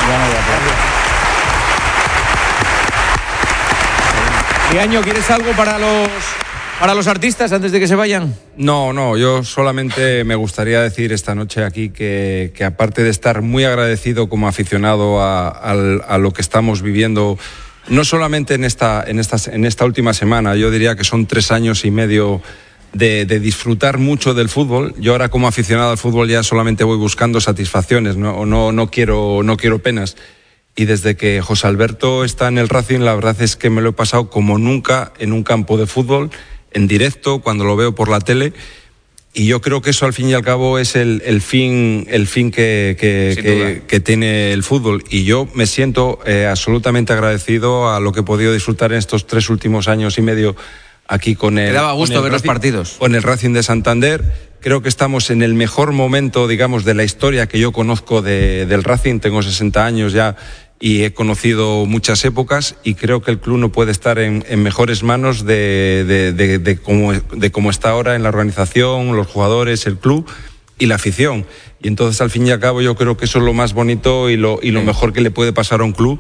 Año, ¿quieres algo para los artistas antes de que se vayan? No, yo solamente me gustaría decir esta noche aquí que aparte de estar muy agradecido como aficionado a lo que estamos viviendo, no solamente en esta última semana, yo diría que son 3 años y medio de disfrutar mucho del fútbol. Yo ahora como aficionado al fútbol ya solamente voy buscando satisfacciones, no quiero penas. Y desde que José Alberto está en el Racing, la verdad es que me lo he pasado como nunca en un campo de fútbol, en directo, cuando lo veo por la tele. Y yo creo que eso al fin y al cabo es el fin que tiene el fútbol. Y yo me siento absolutamente agradecido a lo que he podido disfrutar en estos 3 últimos años y medio aquí con el... Te daba gusto ver los partidos. Con el Racing de Santander. Creo que estamos en el mejor momento, digamos, de la historia que yo conozco del Racing. Tengo 60 años ya y he conocido muchas épocas y creo que el club no puede estar en mejores manos de cómo está ahora en la organización, los jugadores, el club y la afición. Y entonces, al fin y al cabo, yo creo que eso es lo más bonito y lo mejor que le puede pasar a un club.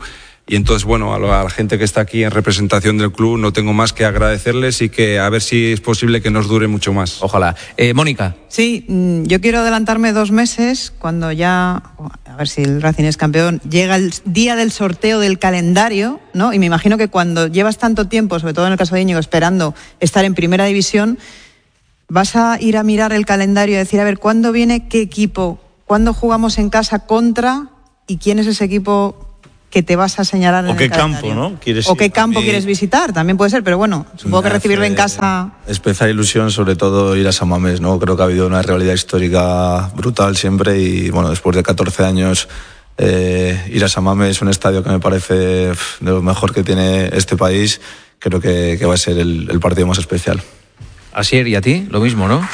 Y entonces, bueno, a la gente que está aquí en representación del club no tengo más que agradecerles y que a ver si es posible que nos dure mucho más. Ojalá. Mónica. Sí, yo quiero adelantarme 2 meses cuando ya, a ver si el Racing es campeón, llega el día del sorteo del calendario, ¿no? Y me imagino que cuando llevas tanto tiempo, sobre todo en el caso de Íñigo, esperando estar en primera división, vas a ir a mirar el calendario y decir, a ver, ¿cuándo viene qué equipo? ¿Cuándo jugamos en casa contra? ¿Y quién es ese equipo que te vas a señalar en el calendario? Campo, ¿no? O qué campo quieres visitar, también puede ser, pero bueno, supongo que recibirlo en casa. Especial ilusión, sobre todo ir a San Mamés, ¿no? Creo que ha habido una rivalidad histórica brutal siempre y bueno, después de 14 años ir a San Mamés, un estadio que me parece de lo mejor que tiene este país, creo que va a ser el partido más especial. Asier, ¿y a ti? Lo mismo, ¿no?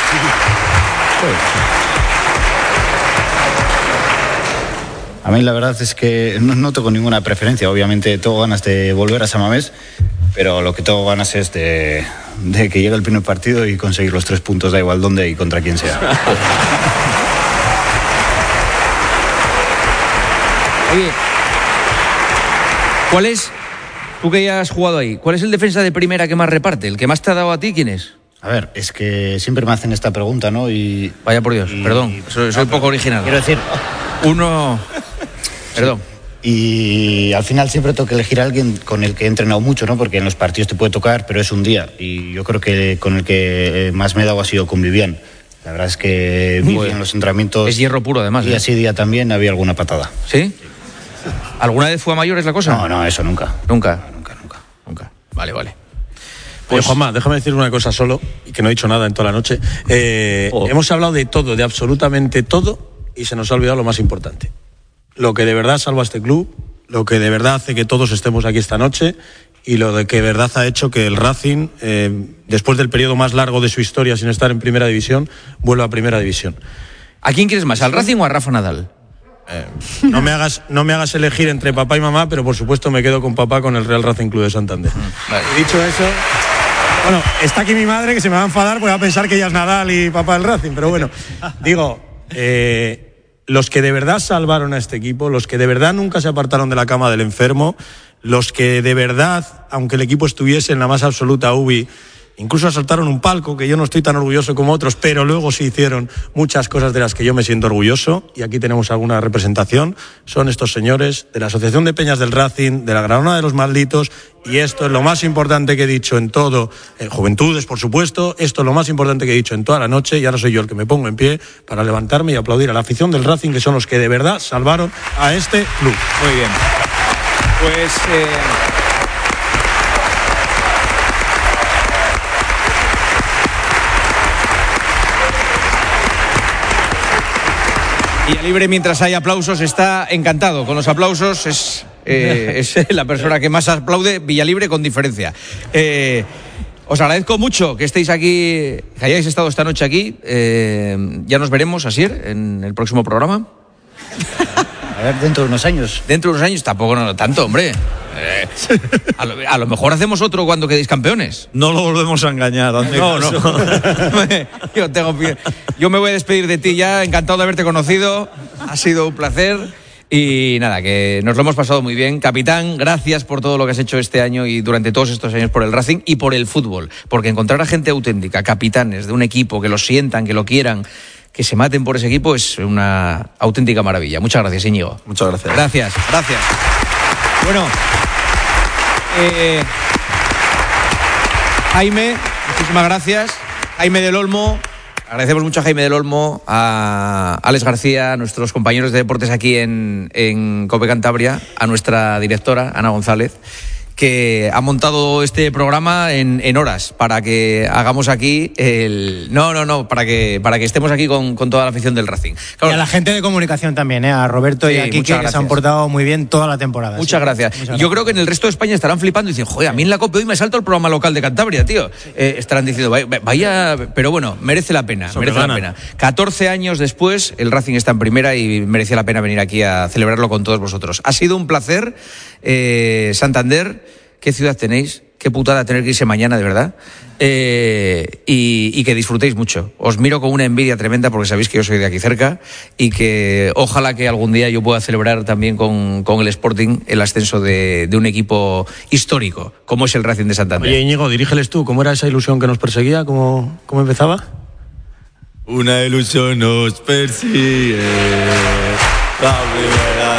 A mí la verdad es que no tengo ninguna preferencia. Obviamente tengo ganas de volver a San Mamés, pero lo que tengo ganas es de que llegue el primer partido y conseguir los 3 puntos, da igual dónde y contra quién sea. Oye, ¿cuál es, tú que ya has jugado ahí, cuál es el defensa de primera que más reparte? ¿El que más te ha dado a ti, quién es? A ver, es que siempre me hacen esta pregunta, ¿no? Y vaya por Dios, perdón, soy poco original. Quiero decir, Perdón. Y al final siempre tengo que elegir a alguien con el que he entrenado mucho, ¿no? Porque en los partidos te puede tocar, pero es un día. Y yo creo que con el que más me he dado ha sido con Vivian. La verdad es que Vivian en los entrenamientos... Es hierro puro, además. Día sí, día también había alguna patada. ¿Sí? ¿Alguna vez fue a mayores la cosa? No, eso nunca. ¿Nunca? Vale. Pues Juanma, déjame decir una cosa solo, y que no he dicho nada en toda la noche. Hemos hablado de todo, de absolutamente todo, y se nos ha olvidado lo más importante. Lo que de verdad salva a este club, lo que de verdad hace que todos estemos aquí esta noche y lo de que de verdad ha hecho que el Racing, después del periodo más largo de su historia sin estar en primera división, vuelva a primera división. ¿A quién quieres más, al Racing o a Rafa Nadal? No me hagas elegir entre papá y mamá, pero por supuesto me quedo con papá, con el Real Racing Club de Santander. Vale. Y dicho eso, bueno, está aquí mi madre que se me va a enfadar porque va a pensar que ella es Nadal y papá del Racing, pero bueno, digo... los que de verdad salvaron a este equipo, los que de verdad nunca se apartaron de la cama del enfermo, los que de verdad, aunque el equipo estuviese en la más absoluta UBI, incluso asaltaron un palco, que yo no estoy tan orgulloso como otros, pero luego sí hicieron muchas cosas de las que yo me siento orgulloso, y aquí tenemos alguna representación, son estos señores de la Asociación de Peñas del Racing, de la Granada de los Malditos, y esto es lo más importante que he dicho en todo, Juventudes, por supuesto, esto es lo más importante que he dicho en toda la noche, y ahora soy yo el que me pongo en pie para levantarme y aplaudir a la afición del Racing, que son los que de verdad salvaron a este club. Muy bien. Pues... Villalibre, mientras hay aplausos, está encantado con los aplausos. Es la persona que más aplaude, Villalibre, con diferencia. Os agradezco mucho que estéis aquí, que hayáis estado esta noche aquí. Ya nos veremos, Asier, en el próximo programa. A ver, dentro de unos años. Dentro de unos años, tampoco no tanto, hombre. A lo mejor hacemos otro cuando quedéis campeones. No lo volvemos a engañar. No. Yo me voy a despedir de ti ya, encantado de haberte conocido. Ha sido un placer. Y nada, que nos lo hemos pasado muy bien. Capitán, gracias por todo lo que has hecho este año y durante todos estos años por el Racing y por el fútbol. Porque encontrar a gente auténtica, capitanes de un equipo, que lo sientan, que lo quieran, que se maten por ese equipo, es una auténtica maravilla. Muchas gracias, Íñigo. Muchas gracias. Gracias. Bueno, Jaime, muchísimas gracias. Jaime del Olmo, agradecemos mucho a Jaime del Olmo, a Alex García, a nuestros compañeros de deportes aquí en COPE Cantabria, a nuestra directora, Ana González, que ha montado este programa en horas para que hagamos aquí para que estemos aquí con toda la afición del Racing. Claro, y a la gente de comunicación también, a Roberto y a Quique, que se han portado muy bien toda la temporada. Muchas gracias. Yo creo que en el resto de España estarán flipando y dicen, joder, a mí en la COPE hoy me salto el programa local de Cantabria, tío. Estarán diciendo, vaya, pero bueno, merece la pena. 14 años después, el Racing está en primera y merece la pena venir aquí a celebrarlo con todos vosotros. Ha sido un placer. Santander, ¿qué ciudad tenéis? qué putada tener que irse mañana, de verdad. Y que disfrutéis mucho. Os miro con una envidia tremenda porque sabéis que yo soy de aquí cerca y que ojalá que algún día yo pueda celebrar también con el Sporting el ascenso de un equipo histórico como es el Racing de Santander. Oye, Íñigo, dirígeles tú, ¿cómo era esa ilusión que nos perseguía? ¿Cómo empezaba? Una ilusión nos persigue. La primera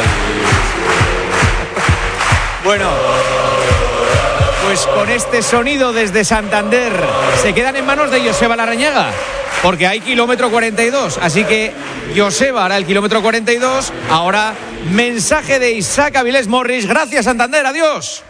Bueno, pues con este sonido desde Santander se quedan en manos de Joseba Larrañaga, porque hay kilómetro 42, así que Joseba hará el kilómetro 42. Ahora mensaje de Isaac Avilés Morris. Gracias, Santander, adiós.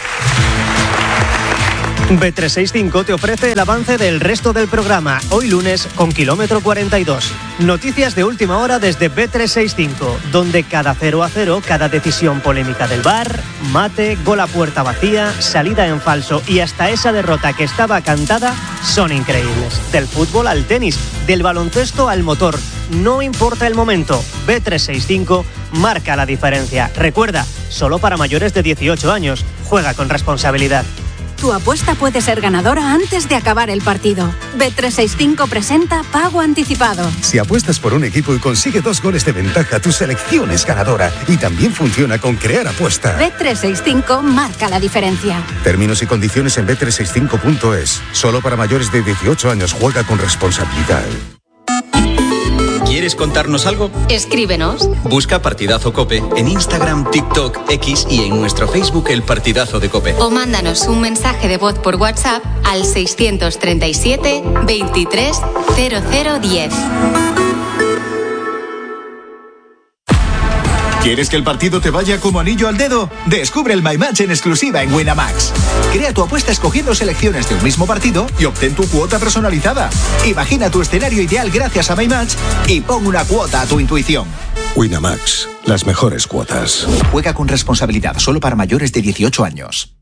Bet365 te ofrece el avance del resto del programa, hoy lunes con kilómetro 42. Noticias de última hora desde Bet365, donde cada 0-0, cada decisión polémica del VAR, mate, gol a puerta vacía, salida en falso y hasta esa derrota que estaba cantada son increíbles. Del fútbol al tenis, del baloncesto al motor, no importa el momento, Bet365 marca la diferencia. Recuerda, solo para mayores de 18 años, juega con responsabilidad. Tu apuesta puede ser ganadora antes de acabar el partido. Bet365 presenta Pago Anticipado. Si apuestas por un equipo y consigue 2 goles de ventaja, tu selección es ganadora. Y también funciona con Crear Apuesta. Bet365 marca la diferencia. Términos y condiciones en bet365.es. Solo para mayores de 18 años. Juega con responsabilidad. ¿Quieres contarnos algo? Escríbenos. Busca Partidazo COPE en Instagram, TikTok, X y en nuestro Facebook El Partidazo de COPE. O mándanos un mensaje de voz por WhatsApp al 637 23 0010. ¿Quieres que el partido te vaya como anillo al dedo? Descubre el My Match en exclusiva en Winamax. Crea tu apuesta escogiendo selecciones de un mismo partido y obtén tu cuota personalizada. Imagina tu escenario ideal gracias a My Match y pon una cuota a tu intuición. Winamax, las mejores cuotas. Juega con responsabilidad, solo para mayores de 18 años.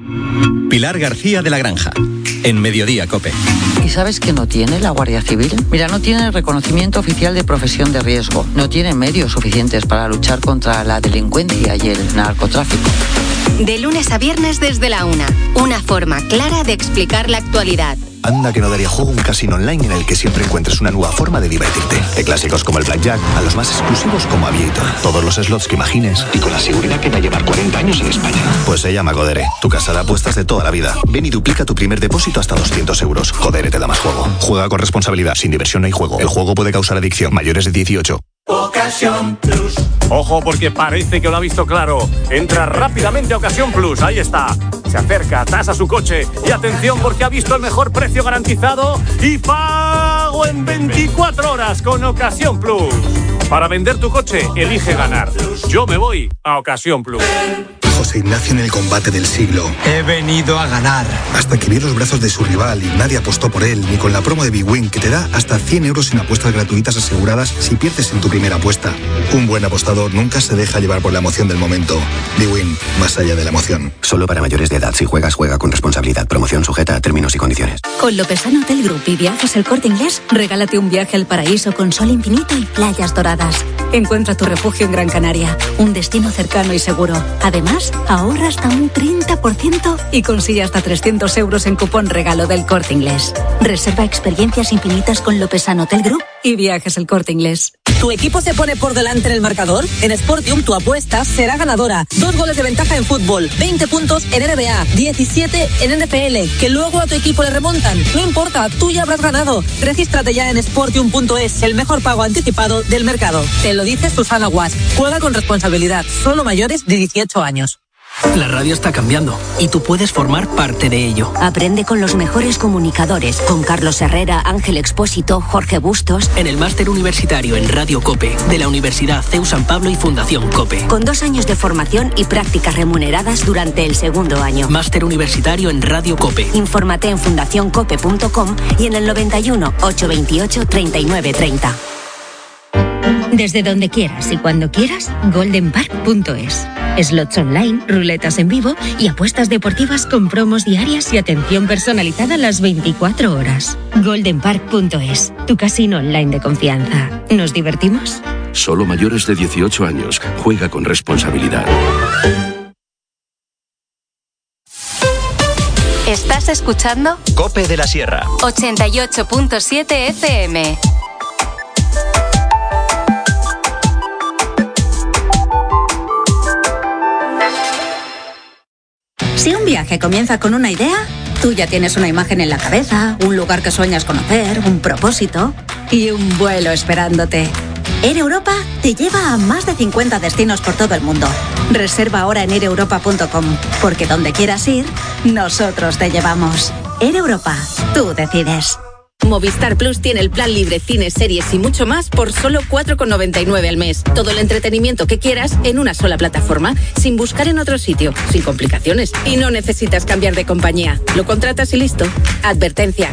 Pilar García de la Granja, en Mediodía COPE. ¿Y sabes qué no tiene la Guardia Civil? Mira, no tiene el reconocimiento oficial de profesión de riesgo, no tiene medios suficientes para luchar contra la delincuencia y el narcotráfico. De lunes a viernes desde la 1. Una forma clara de explicar la actualidad. Anda que no daría juego un casino online en el que siempre encuentres una nueva forma de divertirte. De clásicos como el Blackjack a los más exclusivos como Aviator. Todos los slots que imagines y con la seguridad que va a llevar 40 años en España. Pues se llama Codere, tu casa de apuestas de toda la vida. Ven y duplica tu primer depósito hasta 200 euros. Codere te da más juego. Juega con responsabilidad. Sin diversión no hay juego. El juego puede causar adicción. Mayores de 18. Ocasión Plus. Ojo porque parece que lo ha visto claro. Entra rápidamente a Ocasión Plus. Ahí está. Se acerca, tasa su coche y atención porque ha visto el mejor precio garantizado y pago en 24 horas con Ocasión Plus. Para vender tu coche, elige ganar. Yo me voy a Ocasión Plus. José Ignacio en el combate del siglo. He venido a ganar. Hasta que vio los brazos de su rival y nadie apostó por él, ni con la promo de Big Win que te da hasta 100 euros en apuestas gratuitas aseguradas si pierdes en tu primera apuesta. Un buen apostador nunca se deja llevar por la emoción del momento. Big Win, más allá de la emoción. Solo para mayores de edad. Si juegas, juega con responsabilidad. Promoción sujeta a términos y condiciones. Con Lopesano Hotel Group y Viajes El Corte Inglés, regálate un viaje al paraíso con sol infinito y playas doradas. Encuentra tu refugio en Gran Canaria, un destino cercano y seguro. Además, ahorra hasta un 30% y consigue hasta 300 euros en cupón regalo del Corte Inglés. Reserva experiencias infinitas con Lopesano Hotel Group y Viajes El Corte Inglés. ¿Tu equipo se pone por delante en el marcador? En Sportium tu apuesta será ganadora. 2 goles de ventaja en fútbol, 20 puntos en NBA, 17 en NFL, que luego a tu equipo le remontan. No importa, tú ya habrás ganado. Regístrate ya en Sportium.es, el mejor pago anticipado del mercado. Te lo dice Susana Guas. Juega con responsabilidad, solo mayores de 18 años. La radio está cambiando y tú puedes formar parte de ello. Aprende con los mejores comunicadores, con Carlos Herrera, Ángel Expósito, Jorge Bustos. En el máster universitario en Radio COPE de la Universidad CEU San Pablo y Fundación COPE. Con 2 años de formación y prácticas remuneradas durante el segundo año. Máster universitario en Radio COPE. Infórmate en fundacioncope.com y en el 91 828 3930. Desde donde quieras y cuando quieras, goldenpark.es. Slots online, ruletas en vivo y apuestas deportivas con promos diarias y atención personalizada las 24 horas. goldenpark.es, tu casino online de confianza. ¿Nos divertimos? Solo mayores de 18 años. Juega con responsabilidad. Estás escuchando COPE de la Sierra. 88.7 FM. Si un viaje comienza con una idea, tú ya tienes una imagen en la cabeza, un lugar que sueñas conocer, un propósito y un vuelo esperándote. Air Europa te lleva a más de 50 destinos por todo el mundo. Reserva ahora en aireuropa.com, porque donde quieras ir, nosotros te llevamos. Air Europa, tú decides. Movistar Plus tiene el plan libre, cines, series y mucho más por solo 4,99 al mes. Todo el entretenimiento que quieras en una sola plataforma, sin buscar en otro sitio, sin complicaciones. Y no necesitas cambiar de compañía. Lo contratas y listo. Advertencia,